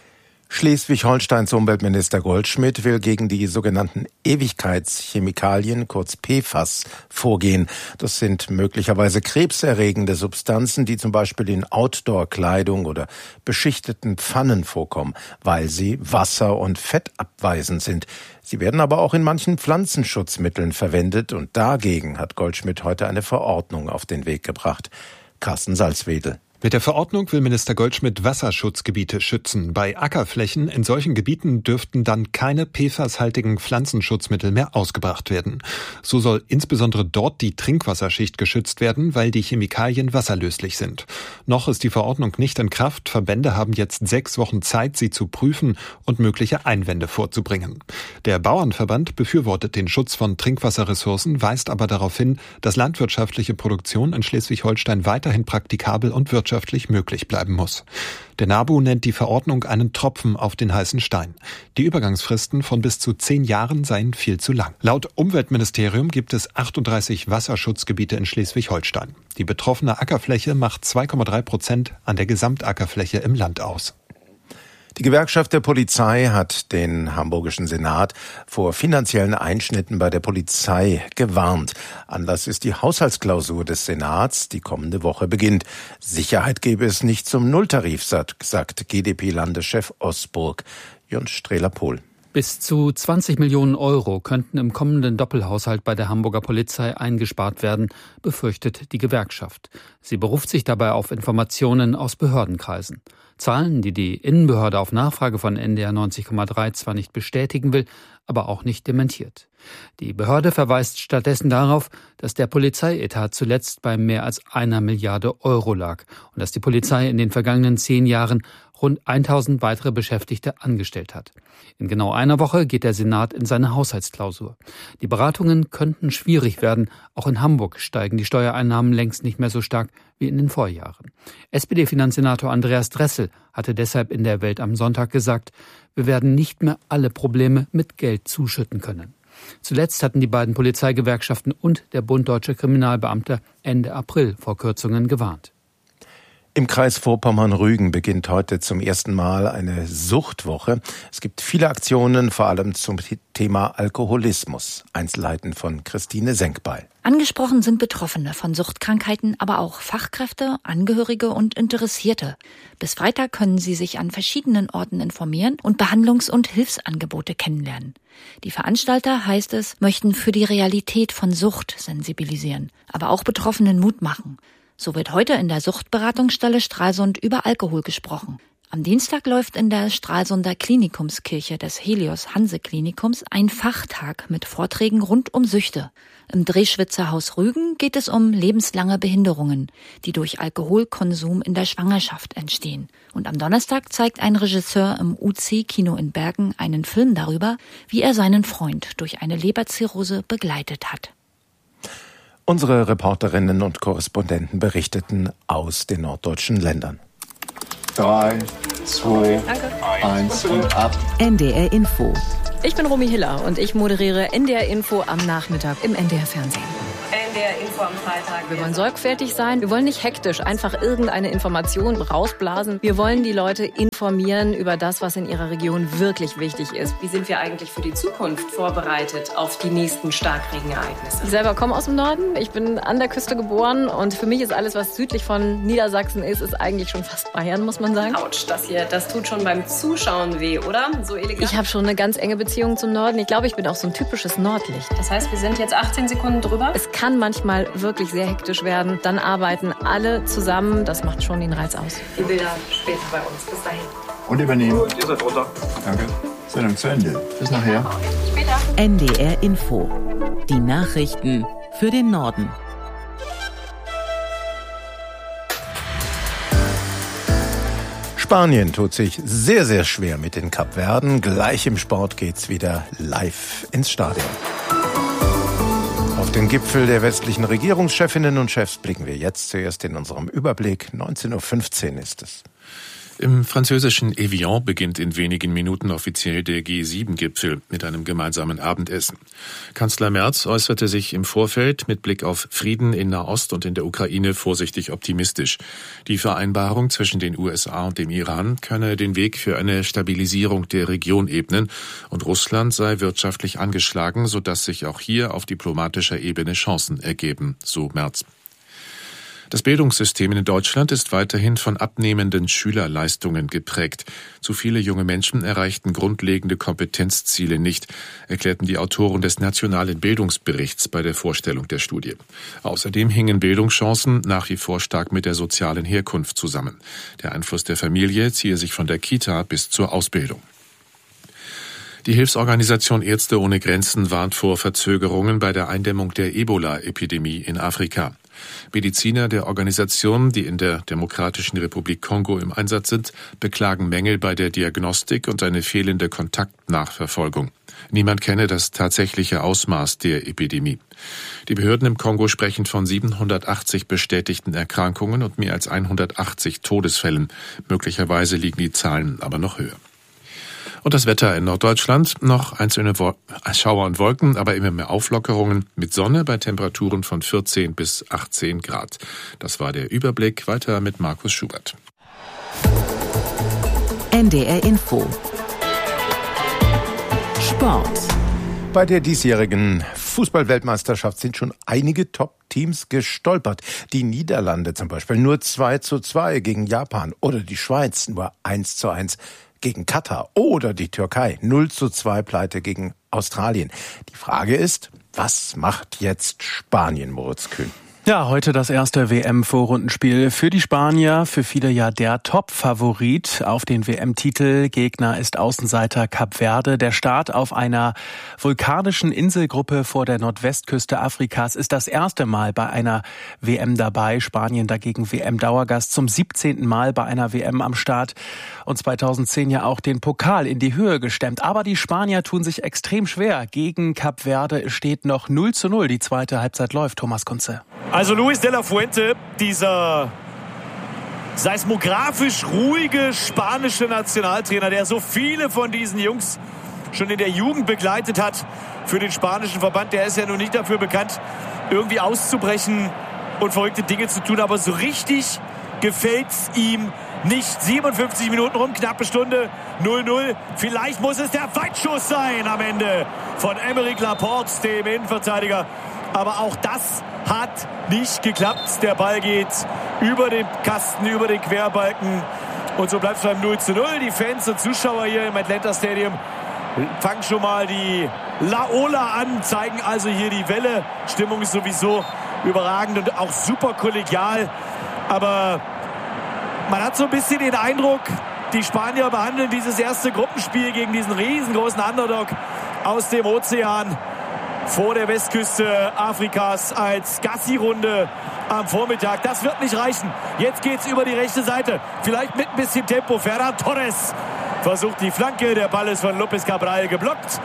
Schleswig-Holsteins Umweltminister Goldschmidt will gegen die sogenannten Ewigkeitschemikalien, kurz PFAS, vorgehen. Das sind möglicherweise krebserregende Substanzen, die zum Beispiel in Outdoor-Kleidung oder beschichteten Pfannen vorkommen, weil sie wasser- und fettabweisend sind. Sie werden aber auch in manchen Pflanzenschutzmitteln verwendet und dagegen hat Goldschmidt heute eine Verordnung auf den Weg gebracht. Carsten Salzwedel. Mit der Verordnung will Minister Goldschmidt Wasserschutzgebiete schützen. Bei Ackerflächen in solchen Gebieten dürften dann keine PFAS-haltigen Pflanzenschutzmittel mehr ausgebracht werden. So soll insbesondere dort die Trinkwasserschicht geschützt werden, weil die Chemikalien wasserlöslich sind. Noch ist die Verordnung nicht in Kraft. Verbände haben jetzt 6 Wochen Zeit, sie zu prüfen und mögliche Einwände vorzubringen. Der Bauernverband befürwortet den Schutz von Trinkwasserressourcen, weist aber darauf hin, dass landwirtschaftliche Produktion in Schleswig-Holstein weiterhin praktikabel und wirtschaftlich möglich bleiben muss. Der NABU nennt die Verordnung einen Tropfen auf den heißen Stein. Die Übergangsfristen von bis zu 10 Jahren seien viel zu lang. Laut Umweltministerium gibt es 38 Wasserschutzgebiete in Schleswig-Holstein. Die betroffene Ackerfläche macht 2,3% an der Gesamtackerfläche im Land aus. Die Gewerkschaft der Polizei hat den hamburgischen Senat vor finanziellen Einschnitten bei der Polizei gewarnt. Anlass ist die Haushaltsklausur des Senats, die kommende Woche beginnt. Sicherheit gebe es nicht zum Nulltarif, sagt GdP-Landeschef Osburg. Jörn Strehler-Pohl. Bis zu 20 Millionen Euro könnten im kommenden Doppelhaushalt bei der Hamburger Polizei eingespart werden, befürchtet die Gewerkschaft. Sie beruft sich dabei auf Informationen aus Behördenkreisen. Zahlen, die die Innenbehörde auf Nachfrage von NDR 90,3 zwar nicht bestätigen will, aber auch nicht dementiert. Die Behörde verweist stattdessen darauf, dass der Polizeietat zuletzt bei mehr als 1 Milliarde Euro lag und dass die Polizei in den vergangenen 10 Jahren rund 1000 weitere Beschäftigte angestellt hat. In genau einer Woche geht der Senat in seine Haushaltsklausur. Die Beratungen könnten schwierig werden. Auch in Hamburg steigen die Steuereinnahmen längst nicht mehr so stark wie in den Vorjahren. SPD-Finanzsenator Andreas Dressel hatte deshalb in der Welt am Sonntag gesagt, wir werden nicht mehr alle Probleme mit Geld zuschütten können. Zuletzt hatten die beiden Polizeigewerkschaften und der Bund Deutscher Kriminalbeamter Ende April vor Kürzungen gewarnt. Im Kreis Vorpommern-Rügen beginnt heute zum ersten Mal eine Suchtwoche. Es gibt viele Aktionen, vor allem zum Thema Alkoholismus. Einzelheiten von Christine Senkbeil. Angesprochen sind Betroffene von Suchtkrankheiten, aber auch Fachkräfte, Angehörige und Interessierte. Bis Freitag können sie sich an verschiedenen Orten informieren und Behandlungs- und Hilfsangebote kennenlernen. Die Veranstalter, heißt es, möchten für die Realität von Sucht sensibilisieren, aber auch Betroffenen Mut machen. So wird heute in der Suchtberatungsstelle Stralsund über Alkohol gesprochen. Am Dienstag läuft in der Stralsunder Klinikumskirche des Helios Hanse-Klinikums ein Fachtag mit Vorträgen rund um Süchte. Im Drehschwitzer Haus Rügen geht es um lebenslange Behinderungen, die durch Alkoholkonsum in der Schwangerschaft entstehen. Und am Donnerstag zeigt ein Regisseur im UC-Kino in Bergen einen Film darüber, wie er seinen Freund durch eine Leberzirrhose begleitet hat. Unsere Reporterinnen und Korrespondenten berichteten aus den norddeutschen Ländern. 3, 2, 1 und ab. NDR Info. Ich bin Romy Hiller und ich moderiere NDR Info am Nachmittag im NDR Fernsehen. NDR Info am Freitag. Wir wollen sorgfältig sein, wir wollen nicht hektisch einfach irgendeine Information rausblasen. Wir wollen die Leute informieren über das, was in ihrer Region wirklich wichtig ist. Wie sind wir eigentlich für die Zukunft vorbereitet auf die nächsten Starkregenereignisse? Ich selber komme aus dem Norden, ich bin an der Küste geboren und für mich ist alles, was südlich von Niedersachsen ist eigentlich schon fast Bayern, muss man sagen. Autsch, das tut schon beim Zuschauen weh, oder? So elegant. Ich habe schon eine ganz enge Beziehung zum Norden. Ich glaube, ich bin auch so ein typisches Nordlicht. Das heißt, wir sind jetzt 18 Sekunden drüber? Es kann manchmal wirklich sehr hektisch werden. Dann arbeiten alle zusammen. Das macht schon den Reiz aus. Die Bilder später bei uns. Bis dahin. Und übernehmen. Gut, ihr seid runter. Danke. Sendung zu Ende. Bis nachher. Später. NDR Info. Die Nachrichten für den Norden. Spanien tut sich sehr, sehr schwer mit den Kapverden. Gleich im Sport geht's wieder live ins Stadion. Auf den Gipfel der westlichen Regierungschefinnen und Chefs blicken wir jetzt zuerst in unserem Überblick. 19.15 Uhr ist es. Im französischen Evian beginnt in wenigen Minuten offiziell der G7-Gipfel mit einem gemeinsamen Abendessen. Kanzler Merz äußerte sich im Vorfeld mit Blick auf Frieden in Nahost und in der Ukraine vorsichtig optimistisch. Die Vereinbarung zwischen den USA und dem Iran könne den Weg für eine Stabilisierung der Region ebnen und Russland sei wirtschaftlich angeschlagen, sodass sich auch hier auf diplomatischer Ebene Chancen ergeben, so Merz. Das Bildungssystem in Deutschland ist weiterhin von abnehmenden Schülerleistungen geprägt. Zu viele junge Menschen erreichten grundlegende Kompetenzziele nicht, erklärten die Autoren des Nationalen Bildungsberichts bei der Vorstellung der Studie. Außerdem hingen Bildungschancen nach wie vor stark mit der sozialen Herkunft zusammen. Der Einfluss der Familie ziehe sich von der Kita bis zur Ausbildung. Die Hilfsorganisation Ärzte ohne Grenzen warnt vor Verzögerungen bei der Eindämmung der Ebola-Epidemie in Afrika. Mediziner der Organisation, die in der Demokratischen Republik Kongo im Einsatz sind, beklagen Mängel bei der Diagnostik und eine fehlende Kontaktnachverfolgung. Niemand kenne das tatsächliche Ausmaß der Epidemie. Die Behörden im Kongo sprechen von 780 bestätigten Erkrankungen und mehr als 180 Todesfällen. Möglicherweise liegen die Zahlen aber noch höher. Und das Wetter in Norddeutschland, noch einzelne Schauer und Wolken, aber immer mehr Auflockerungen mit Sonne bei Temperaturen von 14 bis 18 Grad. Das war der Überblick. Weiter mit Markus Schubert. NDR Info. Sport. Bei der diesjährigen Fußball-Weltmeisterschaft sind schon einige Top-Teams gestolpert. Die Niederlande zum Beispiel nur 2:2 gegen Japan oder die Schweiz nur 1:1 gegen Katar oder die Türkei 0:2 Pleite gegen Australien. Die Frage ist, was macht jetzt Spanien, Moritz Kühn? Ja, heute das erste WM-Vorrundenspiel für die Spanier. Für viele ja der Top-Favorit auf den WM-Titel. Gegner ist Außenseiter Kap Verde. Der Start auf einer vulkanischen Inselgruppe vor der Nordwestküste Afrikas ist das erste Mal bei einer WM dabei. Spanien dagegen WM-Dauergast, zum 17. Mal bei einer WM am Start. Und 2010 ja auch den Pokal in die Höhe gestemmt. Aber die Spanier tun sich extrem schwer. Gegen Kap Verde steht noch 0:0. Die zweite Halbzeit läuft. Thomas Kunze. Also Luis de la Fuente, dieser seismografisch ruhige spanische Nationaltrainer, der so viele von diesen Jungs schon in der Jugend begleitet hat für den spanischen Verband, der ist ja nun nicht dafür bekannt, irgendwie auszubrechen und verrückte Dinge zu tun. Aber so richtig gefällt's ihm nicht. 57 Minuten rum, knappe Stunde, 0-0. Vielleicht muss es der Weitschuss sein am Ende von Aymeric Laporte, dem Innenverteidiger. Aber auch das hat nicht geklappt. Der Ball geht über den Kasten, über den Querbalken. Und so bleibt es beim 0-0. Die Fans und Zuschauer hier im Atlanta Stadium fangen schon mal die Laola an, zeigen also hier die Welle. Stimmung ist sowieso überragend und auch super kollegial. Aber man hat so ein bisschen den Eindruck, die Spanier behandeln dieses erste Gruppenspiel gegen diesen riesengroßen Underdog aus dem Ozean vor der Westküste Afrikas als Gassi-Runde am Vormittag. Das wird nicht reichen. Jetzt geht's über die rechte Seite. Vielleicht mit ein bisschen Tempo. Ferran Torres versucht die Flanke. Der Ball ist von López Cabral geblockt.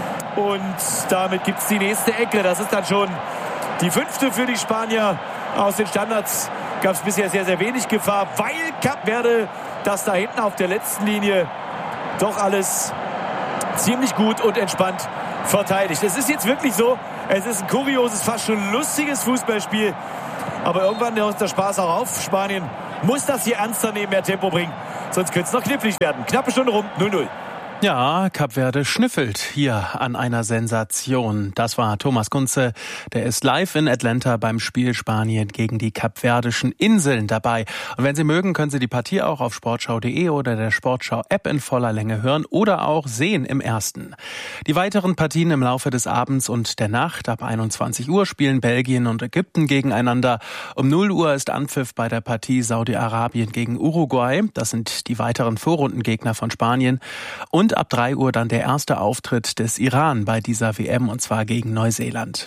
Und damit gibt's die nächste Ecke. Das ist dann schon die 5. für die Spanier. Aus den Standards gab es bisher sehr, sehr wenig Gefahr, weil Kap Verde das da hinten auf der letzten Linie doch alles ziemlich gut und entspannt verteidigt. Es ist jetzt wirklich so, es ist ein kurioses, fast schon lustiges Fußballspiel. Aber irgendwann hört der Spaß auch auf. Spanien muss das hier ernster nehmen, mehr Tempo bringen. Sonst könnte es noch knifflig werden. Knappe Stunde rum, 0-0. Ja, Kap Verde schnüffelt hier an einer Sensation. Das war Thomas Kunze. Der ist live in Atlanta beim Spiel Spanien gegen die Kapverdischen Inseln dabei. Und wenn Sie mögen, können Sie die Partie auch auf sportschau.de oder der Sportschau-App in voller Länge hören oder auch sehen im Ersten. Die weiteren Partien im Laufe des Abends und der Nacht ab 21 Uhr spielen Belgien und Ägypten gegeneinander. Um 0 Uhr ist Anpfiff bei der Partie Saudi-Arabien gegen Uruguay. Das sind die weiteren Vorrundengegner von Spanien. Und ab 3 Uhr dann der erste Auftritt des Iran bei dieser WM, und zwar gegen Neuseeland.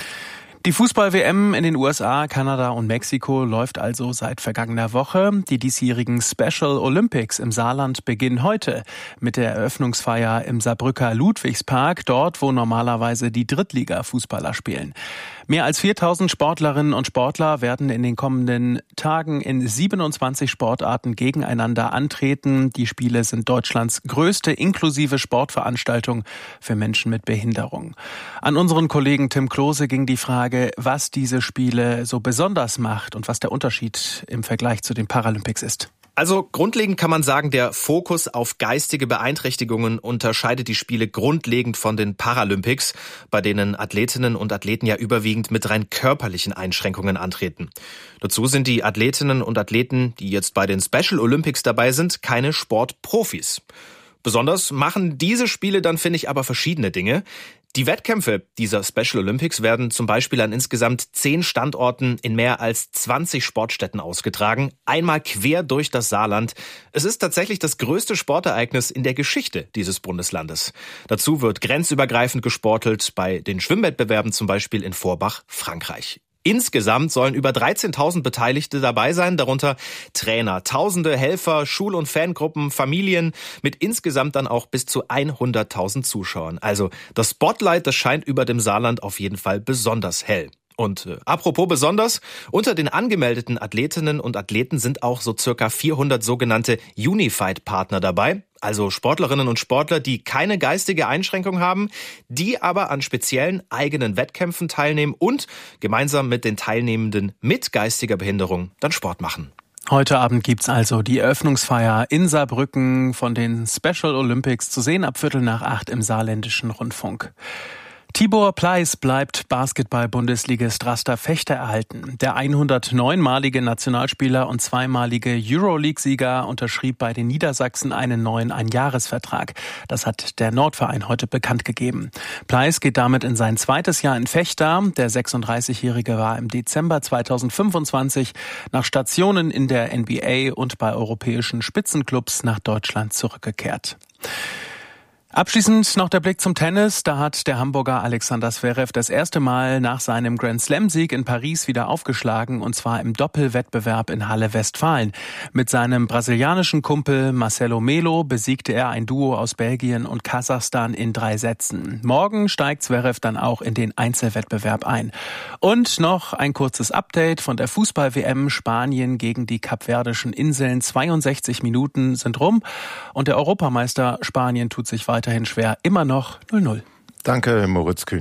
Die Fußball-WM in den USA, Kanada und Mexiko läuft also seit vergangener Woche. Die diesjährigen Special Olympics im Saarland beginnen heute mit der Eröffnungsfeier im Saarbrücker Ludwigspark, dort wo normalerweise die Drittliga-Fußballer spielen. Mehr als 4000 Sportlerinnen und Sportler werden in den kommenden Tagen in 27 Sportarten gegeneinander antreten. Die Spiele sind Deutschlands größte inklusive Sportveranstaltung für Menschen mit Behinderung. An unseren Kollegen Tim Klose ging die Frage, was diese Spiele so besonders macht und was der Unterschied im Vergleich zu den Paralympics ist. Also grundlegend kann man sagen, der Fokus auf geistige Beeinträchtigungen unterscheidet die Spiele grundlegend von den Paralympics, bei denen Athletinnen und Athleten ja überwiegend mit rein körperlichen Einschränkungen antreten. Dazu sind die Athletinnen und Athleten, die jetzt bei den Special Olympics dabei sind, keine Sportprofis. Besonders machen diese Spiele dann, finde ich, aber verschiedene Dinge. Die Wettkämpfe dieser Special Olympics werden zum Beispiel an insgesamt 10 Standorten in mehr als 20 Sportstätten ausgetragen, einmal quer durch das Saarland. Es ist tatsächlich das größte Sportereignis in der Geschichte dieses Bundeslandes. Dazu wird grenzübergreifend gesportelt, bei den Schwimmwettbewerben zum Beispiel in Forbach, Frankreich. Insgesamt sollen über 13.000 Beteiligte dabei sein, darunter Trainer, Tausende Helfer, Schul- und Fangruppen, Familien mit insgesamt dann auch bis zu 100.000 Zuschauern. Also das Spotlight, das scheint über dem Saarland auf jeden Fall besonders hell. Und apropos besonders, unter den angemeldeten Athletinnen und Athleten sind auch so circa 400 sogenannte Unified-Partner dabei. Also Sportlerinnen und Sportler, die keine geistige Einschränkung haben, die aber an speziellen eigenen Wettkämpfen teilnehmen und gemeinsam mit den Teilnehmenden mit geistiger Behinderung dann Sport machen. Heute Abend gibt's also die Eröffnungsfeier in Saarbrücken von den Special Olympics zu sehen ab 7:45 im Saarländischen Rundfunk. Tibor Pleiss bleibt Basketball-Bundesligist Raster Fechter erhalten. Der 109-malige Nationalspieler und zweimalige Euroleague-Sieger unterschrieb bei den Niedersachsen einen neuen Einjahresvertrag. Das hat der Nordverein heute bekannt gegeben. Pleiss geht damit in sein zweites Jahr in Fechter. Der 36-Jährige war im Dezember 2025 nach Stationen in der NBA und bei europäischen Spitzenclubs nach Deutschland zurückgekehrt. Abschließend noch der Blick zum Tennis. Da hat der Hamburger Alexander Zverev das erste Mal nach seinem Grand-Slam-Sieg in Paris wieder aufgeschlagen, und zwar im Doppelwettbewerb in Halle Westfalen. Mit seinem brasilianischen Kumpel Marcelo Melo besiegte er ein Duo aus Belgien und Kasachstan in 3 Sätzen. Morgen steigt Zverev dann auch in den Einzelwettbewerb ein. Und noch ein kurzes Update von der Fußball-WM Spanien gegen die Kapverdischen Inseln. 62 Minuten sind rum und der Europameister Spanien tut sich weiterhin schwer, immer noch 0-0. Danke, Moritz Kühn.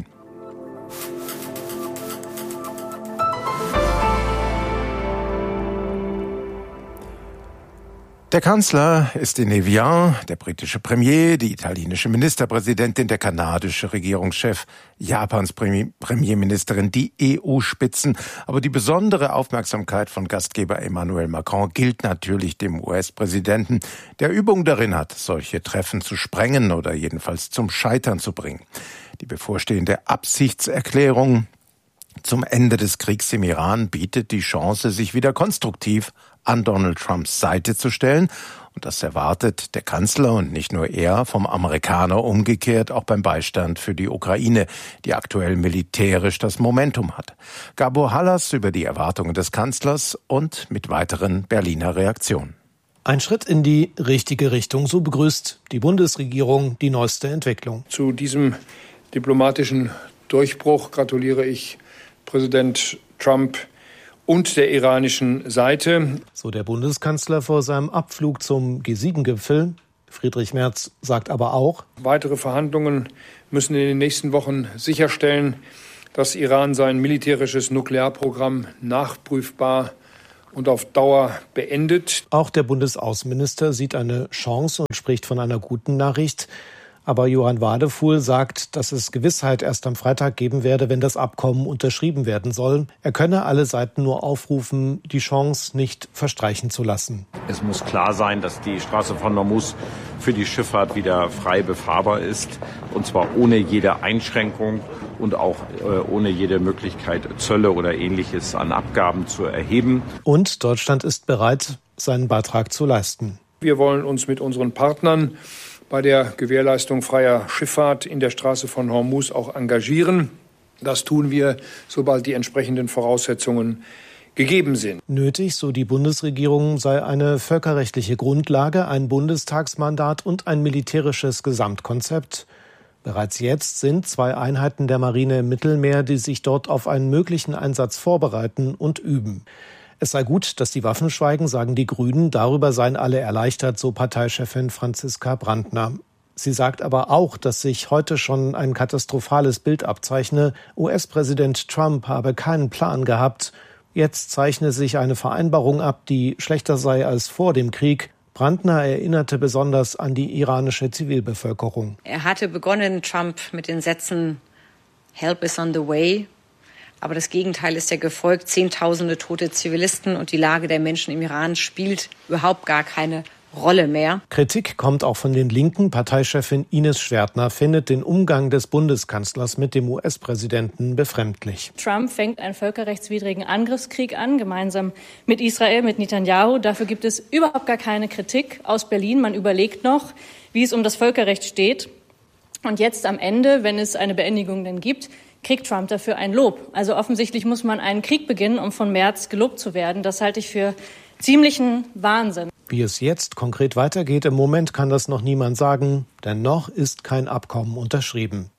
Der Kanzler ist in Evian, der britische Premier, die italienische Ministerpräsidentin, der kanadische Regierungschef, Japans Premierministerin, die EU-Spitzen. Aber die besondere Aufmerksamkeit von Gastgeber Emmanuel Macron gilt natürlich dem US-Präsidenten, der Übung darin hat, solche Treffen zu sprengen oder jedenfalls zum Scheitern zu bringen. Die bevorstehende Absichtserklärung zum Ende des Kriegs im Iran bietet die Chance, sich wieder konstruktiv an Donald Trumps Seite zu stellen. Und das erwartet der Kanzler und nicht nur er vom Amerikaner umgekehrt, auch beim Beistand für die Ukraine, die aktuell militärisch das Momentum hat. Gabor Hallas über die Erwartungen des Kanzlers und mit weiteren Berliner Reaktionen. Ein Schritt in die richtige Richtung, so begrüßt die Bundesregierung die neueste Entwicklung. Zu diesem diplomatischen Durchbruch gratuliere ich Präsident Trump und der iranischen Seite. So der Bundeskanzler vor seinem Abflug zum G7-Gipfel. Friedrich Merz sagt aber auch: Weitere Verhandlungen müssen in den nächsten Wochen sicherstellen, dass Iran sein militärisches Nuklearprogramm nachprüfbar und auf Dauer beendet. Auch der Bundesaußenminister sieht eine Chance und spricht von einer guten Nachricht. Aber Johann Wadefuhl sagt, dass es Gewissheit erst am Freitag geben werde, wenn das Abkommen unterschrieben werden soll. Er könne alle Seiten nur aufrufen, die Chance nicht verstreichen zu lassen. Es muss klar sein, dass die Straße von Hormuz für die Schifffahrt wieder frei befahrbar ist. Und zwar ohne jede Einschränkung und auch ohne jede Möglichkeit, Zölle oder Ähnliches an Abgaben zu erheben. Und Deutschland ist bereit, seinen Beitrag zu leisten. Wir wollen uns mit unseren Partnern bei der Gewährleistung freier Schifffahrt in der Straße von Hormuz auch engagieren. Das tun wir, sobald die entsprechenden Voraussetzungen gegeben sind. Nötig, so die Bundesregierung, sei eine völkerrechtliche Grundlage, ein Bundestagsmandat und ein militärisches Gesamtkonzept. Bereits jetzt sind 2 Einheiten der Marine im Mittelmeer, die sich dort auf einen möglichen Einsatz vorbereiten und üben. Es sei gut, dass die Waffen schweigen, sagen die Grünen. Darüber seien alle erleichtert, so Parteichefin Franziska Brandner. Sie sagt aber auch, dass sich heute schon ein katastrophales Bild abzeichne. US-Präsident Trump habe keinen Plan gehabt. Jetzt zeichne sich eine Vereinbarung ab, die schlechter sei als vor dem Krieg. Brandner erinnerte besonders an die iranische Zivilbevölkerung. Er hatte begonnen, Trump, mit den Sätzen "Help is on the way". Aber das Gegenteil ist ja gefolgt. Zehntausende tote Zivilisten und die Lage der Menschen im Iran spielt überhaupt gar keine Rolle mehr. Kritik kommt auch von den Linken. Parteichefin Ines Schwertner findet den Umgang des Bundeskanzlers mit dem US-Präsidenten befremdlich. Trump fängt einen völkerrechtswidrigen Angriffskrieg an, gemeinsam mit Israel, mit Netanyahu. Dafür gibt es überhaupt gar keine Kritik aus Berlin. Man überlegt noch, wie es um das Völkerrecht steht. Und jetzt am Ende, wenn es eine Beendigung denn gibt, kriegt Trump dafür ein Lob. Also offensichtlich muss man einen Krieg beginnen, um von Merz gelobt zu werden. Das halte ich für ziemlichen Wahnsinn. Wie es jetzt konkret weitergeht, im Moment kann das noch niemand sagen, denn noch ist kein Abkommen unterschrieben.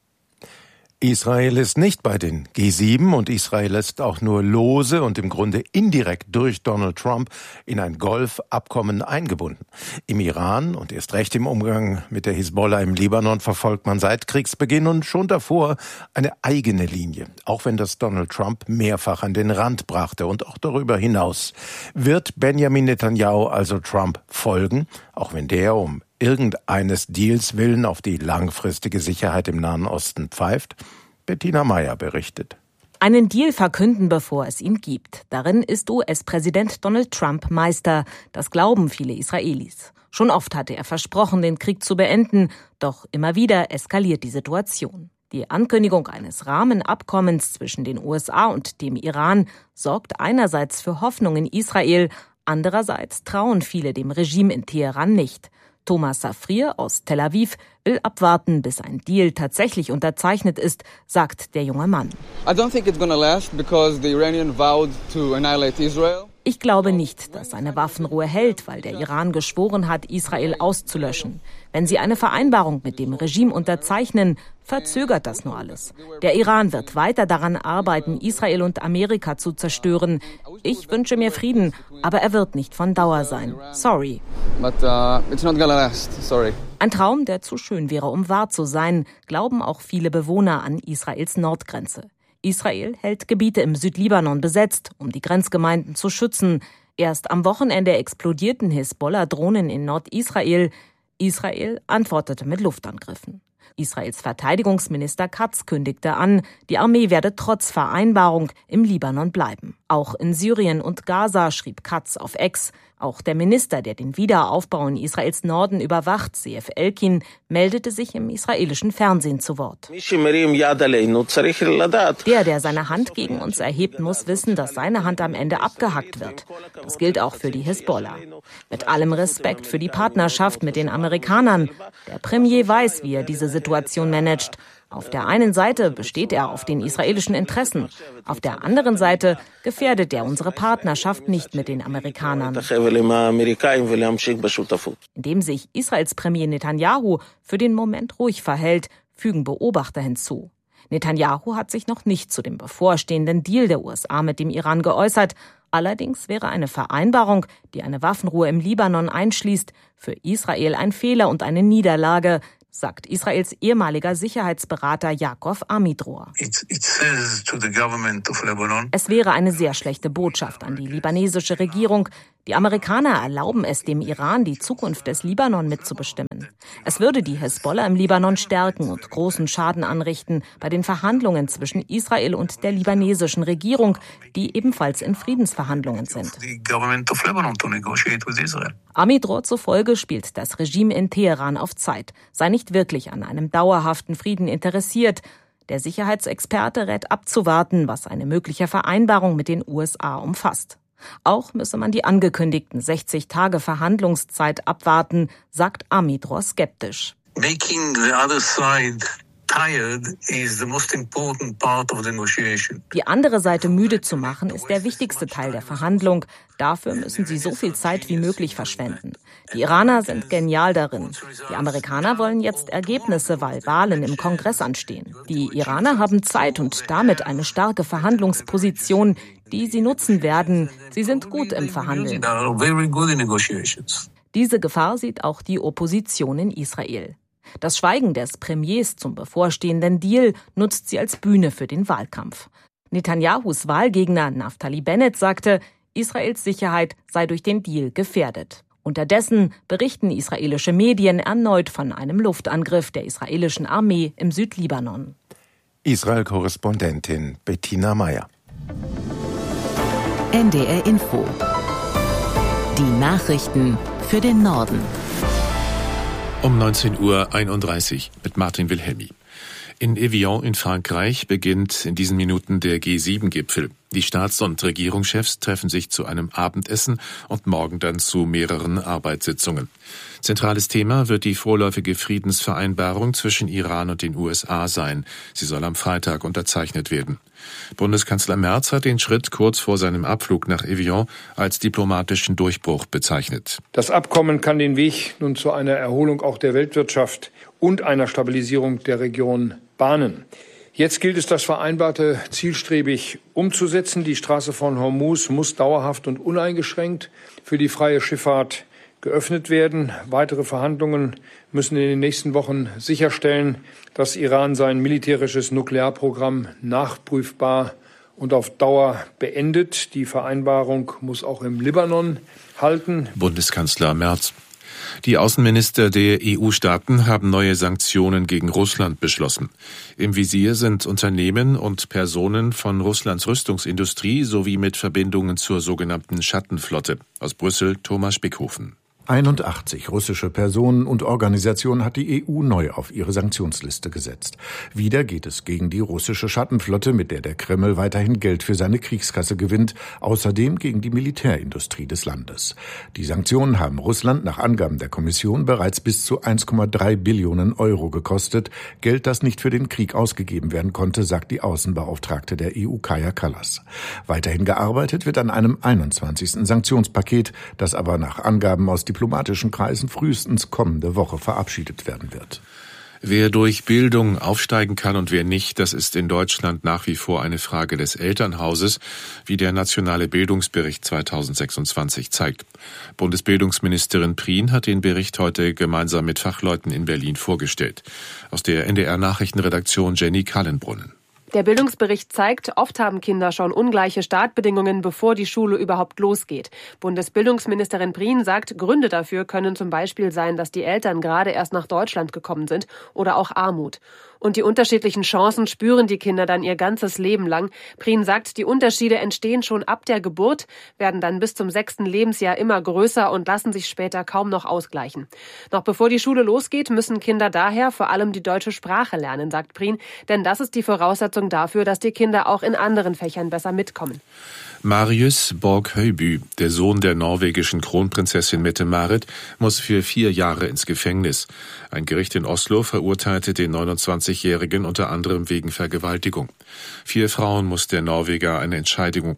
Israel ist nicht bei den G7 und Israel ist auch nur lose und im Grunde indirekt durch Donald Trump in ein Golfabkommen eingebunden. Im Iran und erst recht im Umgang mit der Hisbollah im Libanon verfolgt man seit Kriegsbeginn und schon davor eine eigene Linie, auch wenn das Donald Trump mehrfach an den Rand brachte und auch darüber hinaus. Wird Benjamin Netanyahu also Trump folgen, auch wenn der um irgendeines Deals willen auf die langfristige Sicherheit im Nahen Osten pfeift? Bettina Meyer berichtet. Einen Deal verkünden, bevor es ihn gibt. Darin ist US-Präsident Donald Trump Meister. Das glauben viele Israelis. Schon oft hatte er versprochen, den Krieg zu beenden. Doch immer wieder eskaliert die Situation. Die Ankündigung eines Rahmenabkommens zwischen den USA und dem Iran sorgt einerseits für Hoffnung in Israel, andererseits trauen viele dem Regime in Teheran nicht. Thomas Safrier aus Tel Aviv will abwarten, bis ein Deal tatsächlich unterzeichnet ist, sagt der junge Mann. Ich glaube nicht, dass eine Waffenruhe hält, weil der Iran geschworen hat, Israel auszulöschen. Wenn sie eine Vereinbarung mit dem Regime unterzeichnen, verzögert das nur alles. Der Iran wird weiter daran arbeiten, Israel und Amerika zu zerstören. Ich wünsche mir Frieden, aber er wird nicht von Dauer sein. Sorry. Ein Traum, der zu schön wäre, um wahr zu sein, glauben auch viele Bewohner an Israels Nordgrenze. Israel hält Gebiete im Südlibanon besetzt, um die Grenzgemeinden zu schützen. Erst am Wochenende explodierten Hisbollah-Drohnen in Nordisrael. Israel antwortete mit Luftangriffen. Israels Verteidigungsminister Katz kündigte an, die Armee werde trotz Vereinbarung im Libanon bleiben. Auch in Syrien und Gaza, schrieb Katz auf X. Auch der Minister, der den Wiederaufbau in Israels Norden überwacht, Zeev Elkin, meldete sich im israelischen Fernsehen zu Wort. Der seine Hand gegen uns erhebt, muss wissen, dass seine Hand am Ende abgehackt wird. Das gilt auch für die Hisbollah. Mit allem Respekt für die Partnerschaft mit den Amerikanern. Der Premier weiß, wie er diese Situation managt. Auf der einen Seite besteht er auf den israelischen Interessen. Auf der anderen Seite gefährdet er unsere Partnerschaft nicht mit den Amerikanern. Indem sich Israels Premier Netanyahu für den Moment ruhig verhält, fügen Beobachter hinzu. Netanyahu hat sich noch nicht zu dem bevorstehenden Deal der USA mit dem Iran geäußert. Allerdings wäre eine Vereinbarung, die eine Waffenruhe im Libanon einschließt, für Israel ein Fehler und eine Niederlage, sagt Israels ehemaliger Sicherheitsberater Yaakov Amidror. Es wäre eine sehr schlechte Botschaft an die libanesische Regierung. Die Amerikaner erlauben es dem Iran, die Zukunft des Libanon mitzubestimmen. Es würde die Hisbollah im Libanon stärken und großen Schaden anrichten bei den Verhandlungen zwischen Israel und der libanesischen Regierung, die ebenfalls in Friedensverhandlungen sind. Amidror zufolge spielt das Regime in Teheran auf Zeit, sei nicht wirklich an einem dauerhaften Frieden interessiert. Der Sicherheitsexperte rät abzuwarten, was eine mögliche Vereinbarung mit den USA umfasst. Auch müsse man die angekündigten 60 Tage Verhandlungszeit abwarten, sagt Amidror skeptisch. Making the other side tired is the most important part of the negotiation. Die andere Seite müde zu machen, ist der wichtigste Teil der Verhandlung. Dafür müssen sie so viel Zeit wie möglich verschwenden. Die Iraner sind genial darin. Die Amerikaner wollen jetzt Ergebnisse, weil Wahlen im Kongress anstehen. Die Iraner haben Zeit und damit eine starke Verhandlungsposition, die sie nutzen werden. Sie sind gut im Verhandeln. Diese Gefahr sieht auch die Opposition in Israel. Das Schweigen des Premiers zum bevorstehenden Deal nutzt sie als Bühne für den Wahlkampf. Netanyahus Wahlgegner Naftali Bennett sagte, Israels Sicherheit sei durch den Deal gefährdet. Unterdessen berichten israelische Medien erneut von einem Luftangriff der israelischen Armee im Südlibanon. Israel-Korrespondentin Bettina Meyer. NDR Info. Die Nachrichten für den Norden. Um 19:31 Uhr mit Martin Wilhelmi. In Evian in Frankreich beginnt in diesen Minuten der G7-Gipfel. Die Staats- und Regierungschefs treffen sich zu einem Abendessen und morgen dann zu mehreren Arbeitssitzungen. Zentrales Thema wird die vorläufige Friedensvereinbarung zwischen Iran und den USA sein. Sie soll am Freitag unterzeichnet werden. Bundeskanzler Merz hat den Schritt kurz vor seinem Abflug nach Evian als diplomatischen Durchbruch bezeichnet. Das Abkommen kann den Weg nun zu einer Erholung auch der Weltwirtschaft und einer Stabilisierung der Region bahnen. Jetzt gilt es, das Vereinbarte zielstrebig umzusetzen. Die Straße von Hormuz muss dauerhaft und uneingeschränkt für die freie Schifffahrt geöffnet werden. Weitere Verhandlungen müssen in den nächsten Wochen sicherstellen, dass Iran sein militärisches Nuklearprogramm nachprüfbar und auf Dauer beendet. Die Vereinbarung muss auch im Libanon halten. Bundeskanzler Merz. Die Außenminister der EU-Staaten haben neue Sanktionen gegen Russland beschlossen. Im Visier sind Unternehmen und Personen von Russlands Rüstungsindustrie sowie mit Verbindungen zur sogenannten Schattenflotte. Aus Brüssel Thomas Spickhofen. 81 russische Personen und Organisationen hat die EU neu auf ihre Sanktionsliste gesetzt. Wieder geht es gegen die russische Schattenflotte, mit der der Kreml weiterhin Geld für seine Kriegskasse gewinnt, außerdem gegen die Militärindustrie des Landes. Die Sanktionen haben Russland nach Angaben der Kommission bereits bis zu 1,3 Billionen Euro gekostet. Geld, das nicht für den Krieg ausgegeben werden konnte, sagt die Außenbeauftragte der EU Kaja Kallas. Weiterhin gearbeitet wird an einem 21. Sanktionspaket, das aber nach Angaben aus diplomatischen Kreisen frühestens kommende Woche verabschiedet werden wird. Wer durch Bildung aufsteigen kann und wer nicht, das ist in Deutschland nach wie vor eine Frage des Elternhauses, wie der Nationale Bildungsbericht 2026 zeigt. Bundesbildungsministerin Prien hat den Bericht heute gemeinsam mit Fachleuten in Berlin vorgestellt. Aus der NDR-Nachrichtenredaktion Jenny Kallenbrunn. Der Bildungsbericht zeigt, oft haben Kinder schon ungleiche Startbedingungen, bevor die Schule überhaupt losgeht. Bundesbildungsministerin Prien sagt, Gründe dafür können zum Beispiel sein, dass die Eltern gerade erst nach Deutschland gekommen sind oder auch Armut. Und die unterschiedlichen Chancen spüren die Kinder dann ihr ganzes Leben lang. Prien sagt, die Unterschiede entstehen schon ab der Geburt, werden dann bis zum 6. Lebensjahr immer größer und lassen sich später kaum noch ausgleichen. Noch bevor die Schule losgeht, müssen Kinder daher vor allem die deutsche Sprache lernen, sagt Prien, denn das ist die Voraussetzung dafür, dass die Kinder auch in anderen Fächern besser mitkommen. Marius Borg-Høiby, der Sohn der norwegischen Kronprinzessin Mette-Marit, muss für 4 Jahre ins Gefängnis. Ein Gericht in Oslo verurteilte den 29-Jährigen unter anderem wegen Vergewaltigung. 4 Frauen muss der Norweger eine Entschädigung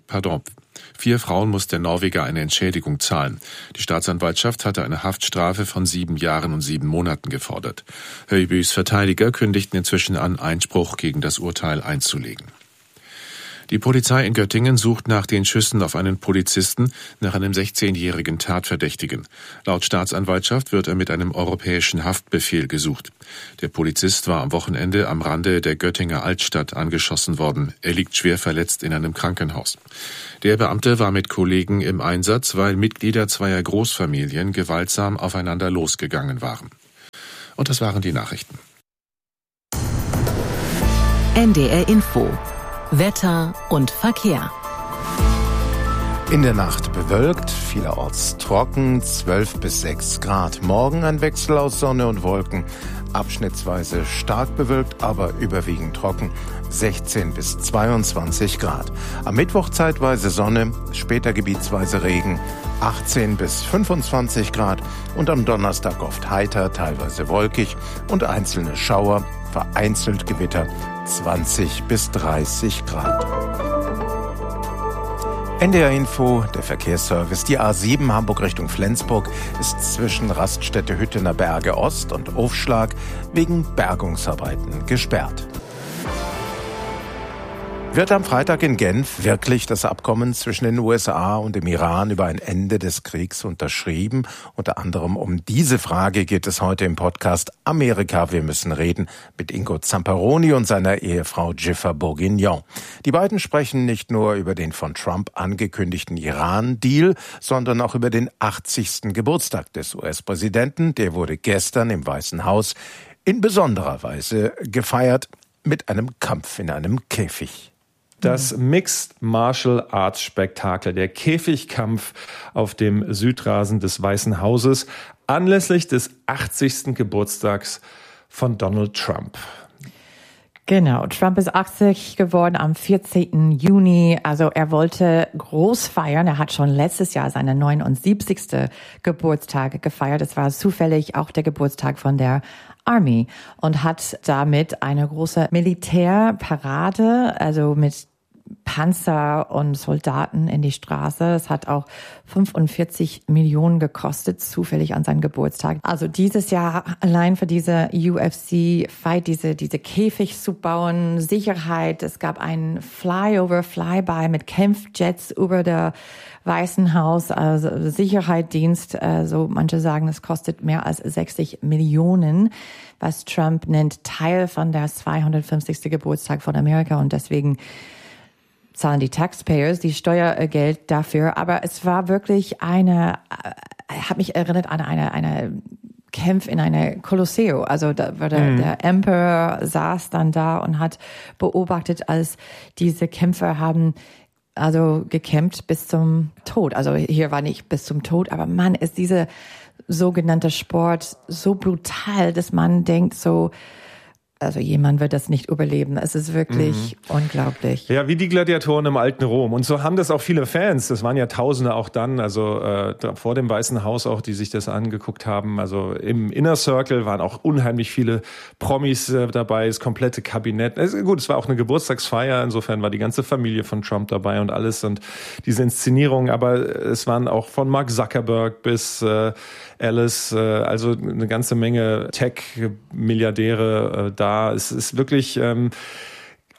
zahlen. Die Staatsanwaltschaft hatte eine Haftstrafe von 7 Jahren und 7 Monaten gefordert. Høibys Verteidiger kündigten inzwischen an, Einspruch gegen das Urteil einzulegen. Die Polizei in Göttingen sucht nach den Schüssen auf einen Polizisten nach einem 16-jährigen Tatverdächtigen. Laut Staatsanwaltschaft wird er mit einem europäischen Haftbefehl gesucht. Der Polizist war am Wochenende am Rande der Göttinger Altstadt angeschossen worden. Er liegt schwer verletzt in einem Krankenhaus. Der Beamte war mit Kollegen im Einsatz, weil Mitglieder zweier Großfamilien gewaltsam aufeinander losgegangen waren. Und das waren die Nachrichten. NDR Info. Wetter und Verkehr. In der Nacht bewölkt, vielerorts trocken, 12 bis 6 Grad. Morgen ein Wechsel aus Sonne und Wolken. Abschnittsweise stark bewölkt, aber überwiegend trocken. 16 bis 22 Grad. Am Mittwoch zeitweise Sonne, später gebietsweise Regen. 18 bis 25 Grad. Und am Donnerstag oft heiter, teilweise wolkig und einzelne Schauer, vereinzelt Gewitter. 20 bis 30 Grad. NDR Info, der Verkehrsservice. Die A7 Hamburg Richtung Flensburg ist zwischen Raststätte Hüttener Berge Ost und Aufschlag wegen Bergungsarbeiten gesperrt. Wird am Freitag in Genf wirklich das Abkommen zwischen den USA und dem Iran über ein Ende des Kriegs unterschrieben? Unter anderem um diese Frage geht es heute im Podcast Amerika, wir müssen reden mit Ingo Zamperoni und seiner Ehefrau Jiffer Bourguignon. Die beiden sprechen nicht nur über den von Trump angekündigten Iran-Deal, sondern auch über den 80. Geburtstag des US-Präsidenten. Der wurde gestern im Weißen Haus in besonderer Weise gefeiert mit einem Kampf in einem Käfig. Das Mixed Martial Arts Spektakel, der Käfigkampf auf dem Südrasen des Weißen Hauses, anlässlich des 80. Geburtstags von Donald Trump. Genau, Trump ist 80 geworden am 14. Juni. Also er wollte groß feiern. Er hat schon letztes Jahr seinen 79. Geburtstag gefeiert. Es war zufällig auch der Geburtstag von der Army und hat damit eine große Militärparade, also mit Panzer und Soldaten in die Straße. Es hat auch 45 Millionen gekostet, zufällig an seinem Geburtstag. Also dieses Jahr allein für diese UFC-Fight, diese Käfig zu bauen, Sicherheit. Es gab einen Flyby mit Kampfjets über der Weißen Haus, also Sicherheitsdienst. So manche sagen, es kostet mehr als 60 Millionen, was Trump nennt Teil von der 250. Geburtstag von Amerika und deswegen zahlen die Taxpayers die Steuergeld dafür. Aber es war wirklich hat mich erinnert an eine Kampf in einer Kolosseo. Also da war der Emperor saß dann da und hat beobachtet, als diese Kämpfer haben also gekämpft bis zum Tod. Also hier war nicht bis zum Tod, aber Mann, ist dieser sogenannte Sport so brutal, dass man denkt so, also jemand wird das nicht überleben. Es ist wirklich unglaublich. Ja, wie die Gladiatoren im alten Rom. Und so haben das auch viele Fans. Das waren ja Tausende auch dann, also vor dem Weißen Haus auch, die sich das angeguckt haben. Also im Inner Circle waren auch unheimlich viele Promis dabei, das komplette Kabinett. Gut, es war auch eine Geburtstagsfeier. Insofern war die ganze Familie von Trump dabei und alles und diese Inszenierung. Aber es waren auch von Mark Zuckerberg bis Alice, also eine ganze Menge Tech-Milliardäre da. Es ist wirklich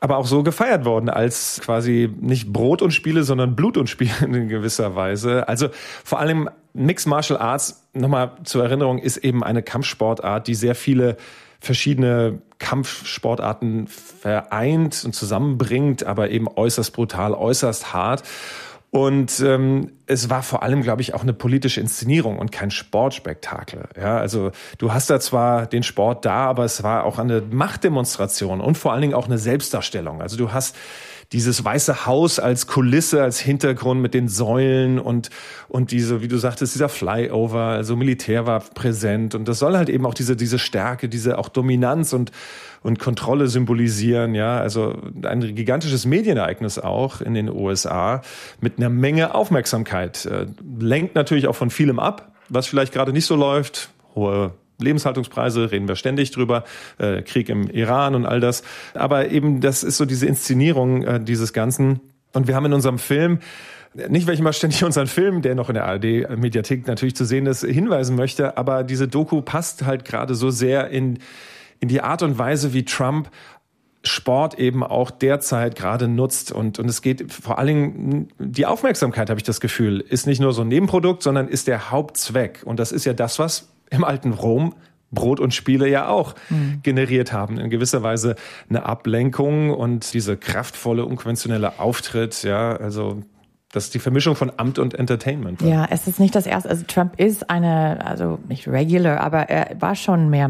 aber auch so gefeiert worden als quasi nicht Brot und Spiele, sondern Blut und Spiele in gewisser Weise. Also vor allem Mixed Martial Arts, nochmal zur Erinnerung, ist eben eine Kampfsportart, die sehr viele verschiedene Kampfsportarten vereint und zusammenbringt, aber eben äußerst brutal, äußerst hart. Und es war vor allem, glaube ich, auch eine politische Inszenierung und kein Sportspektakel. Ja, also du hast da zwar den Sport da, aber es war auch eine Machtdemonstration und vor allen Dingen auch eine Selbstdarstellung. Also du hast dieses Weiße Haus als Kulisse, als Hintergrund mit den Säulen und diese, wie du sagtest, dieser Flyover, also Militär war präsent und das soll halt eben auch diese Stärke, diese auch Dominanz und Kontrolle symbolisieren, ja, also ein gigantisches Medienereignis auch in den USA mit einer Menge Aufmerksamkeit, lenkt natürlich auch von vielem ab, was vielleicht gerade nicht so läuft, hohe Lebenshaltungspreise, reden wir ständig drüber, Krieg im Iran und all das. Aber eben, das ist so diese Inszenierung dieses Ganzen. Und wir haben in unserem Film, nicht weil ich mal ständig unseren Film, der noch in der ARD-Mediathek natürlich zu sehen ist, hinweisen möchte, aber diese Doku passt halt gerade so sehr in die Art und Weise, wie Trump Sport eben auch derzeit gerade nutzt. Und es geht vor allen Dingen, die Aufmerksamkeit, habe ich das Gefühl, ist nicht nur so ein Nebenprodukt, sondern ist der Hauptzweck. Und das ist ja das, was im alten Rom Brot und Spiele ja auch generiert haben. In gewisser Weise eine Ablenkung und diese kraftvolle, unkonventionelle Auftritt, ja, also das ist die Vermischung von Amt und Entertainment. Ja, es ist nicht das erste, also Trump ist also nicht regular, aber er war schon mehr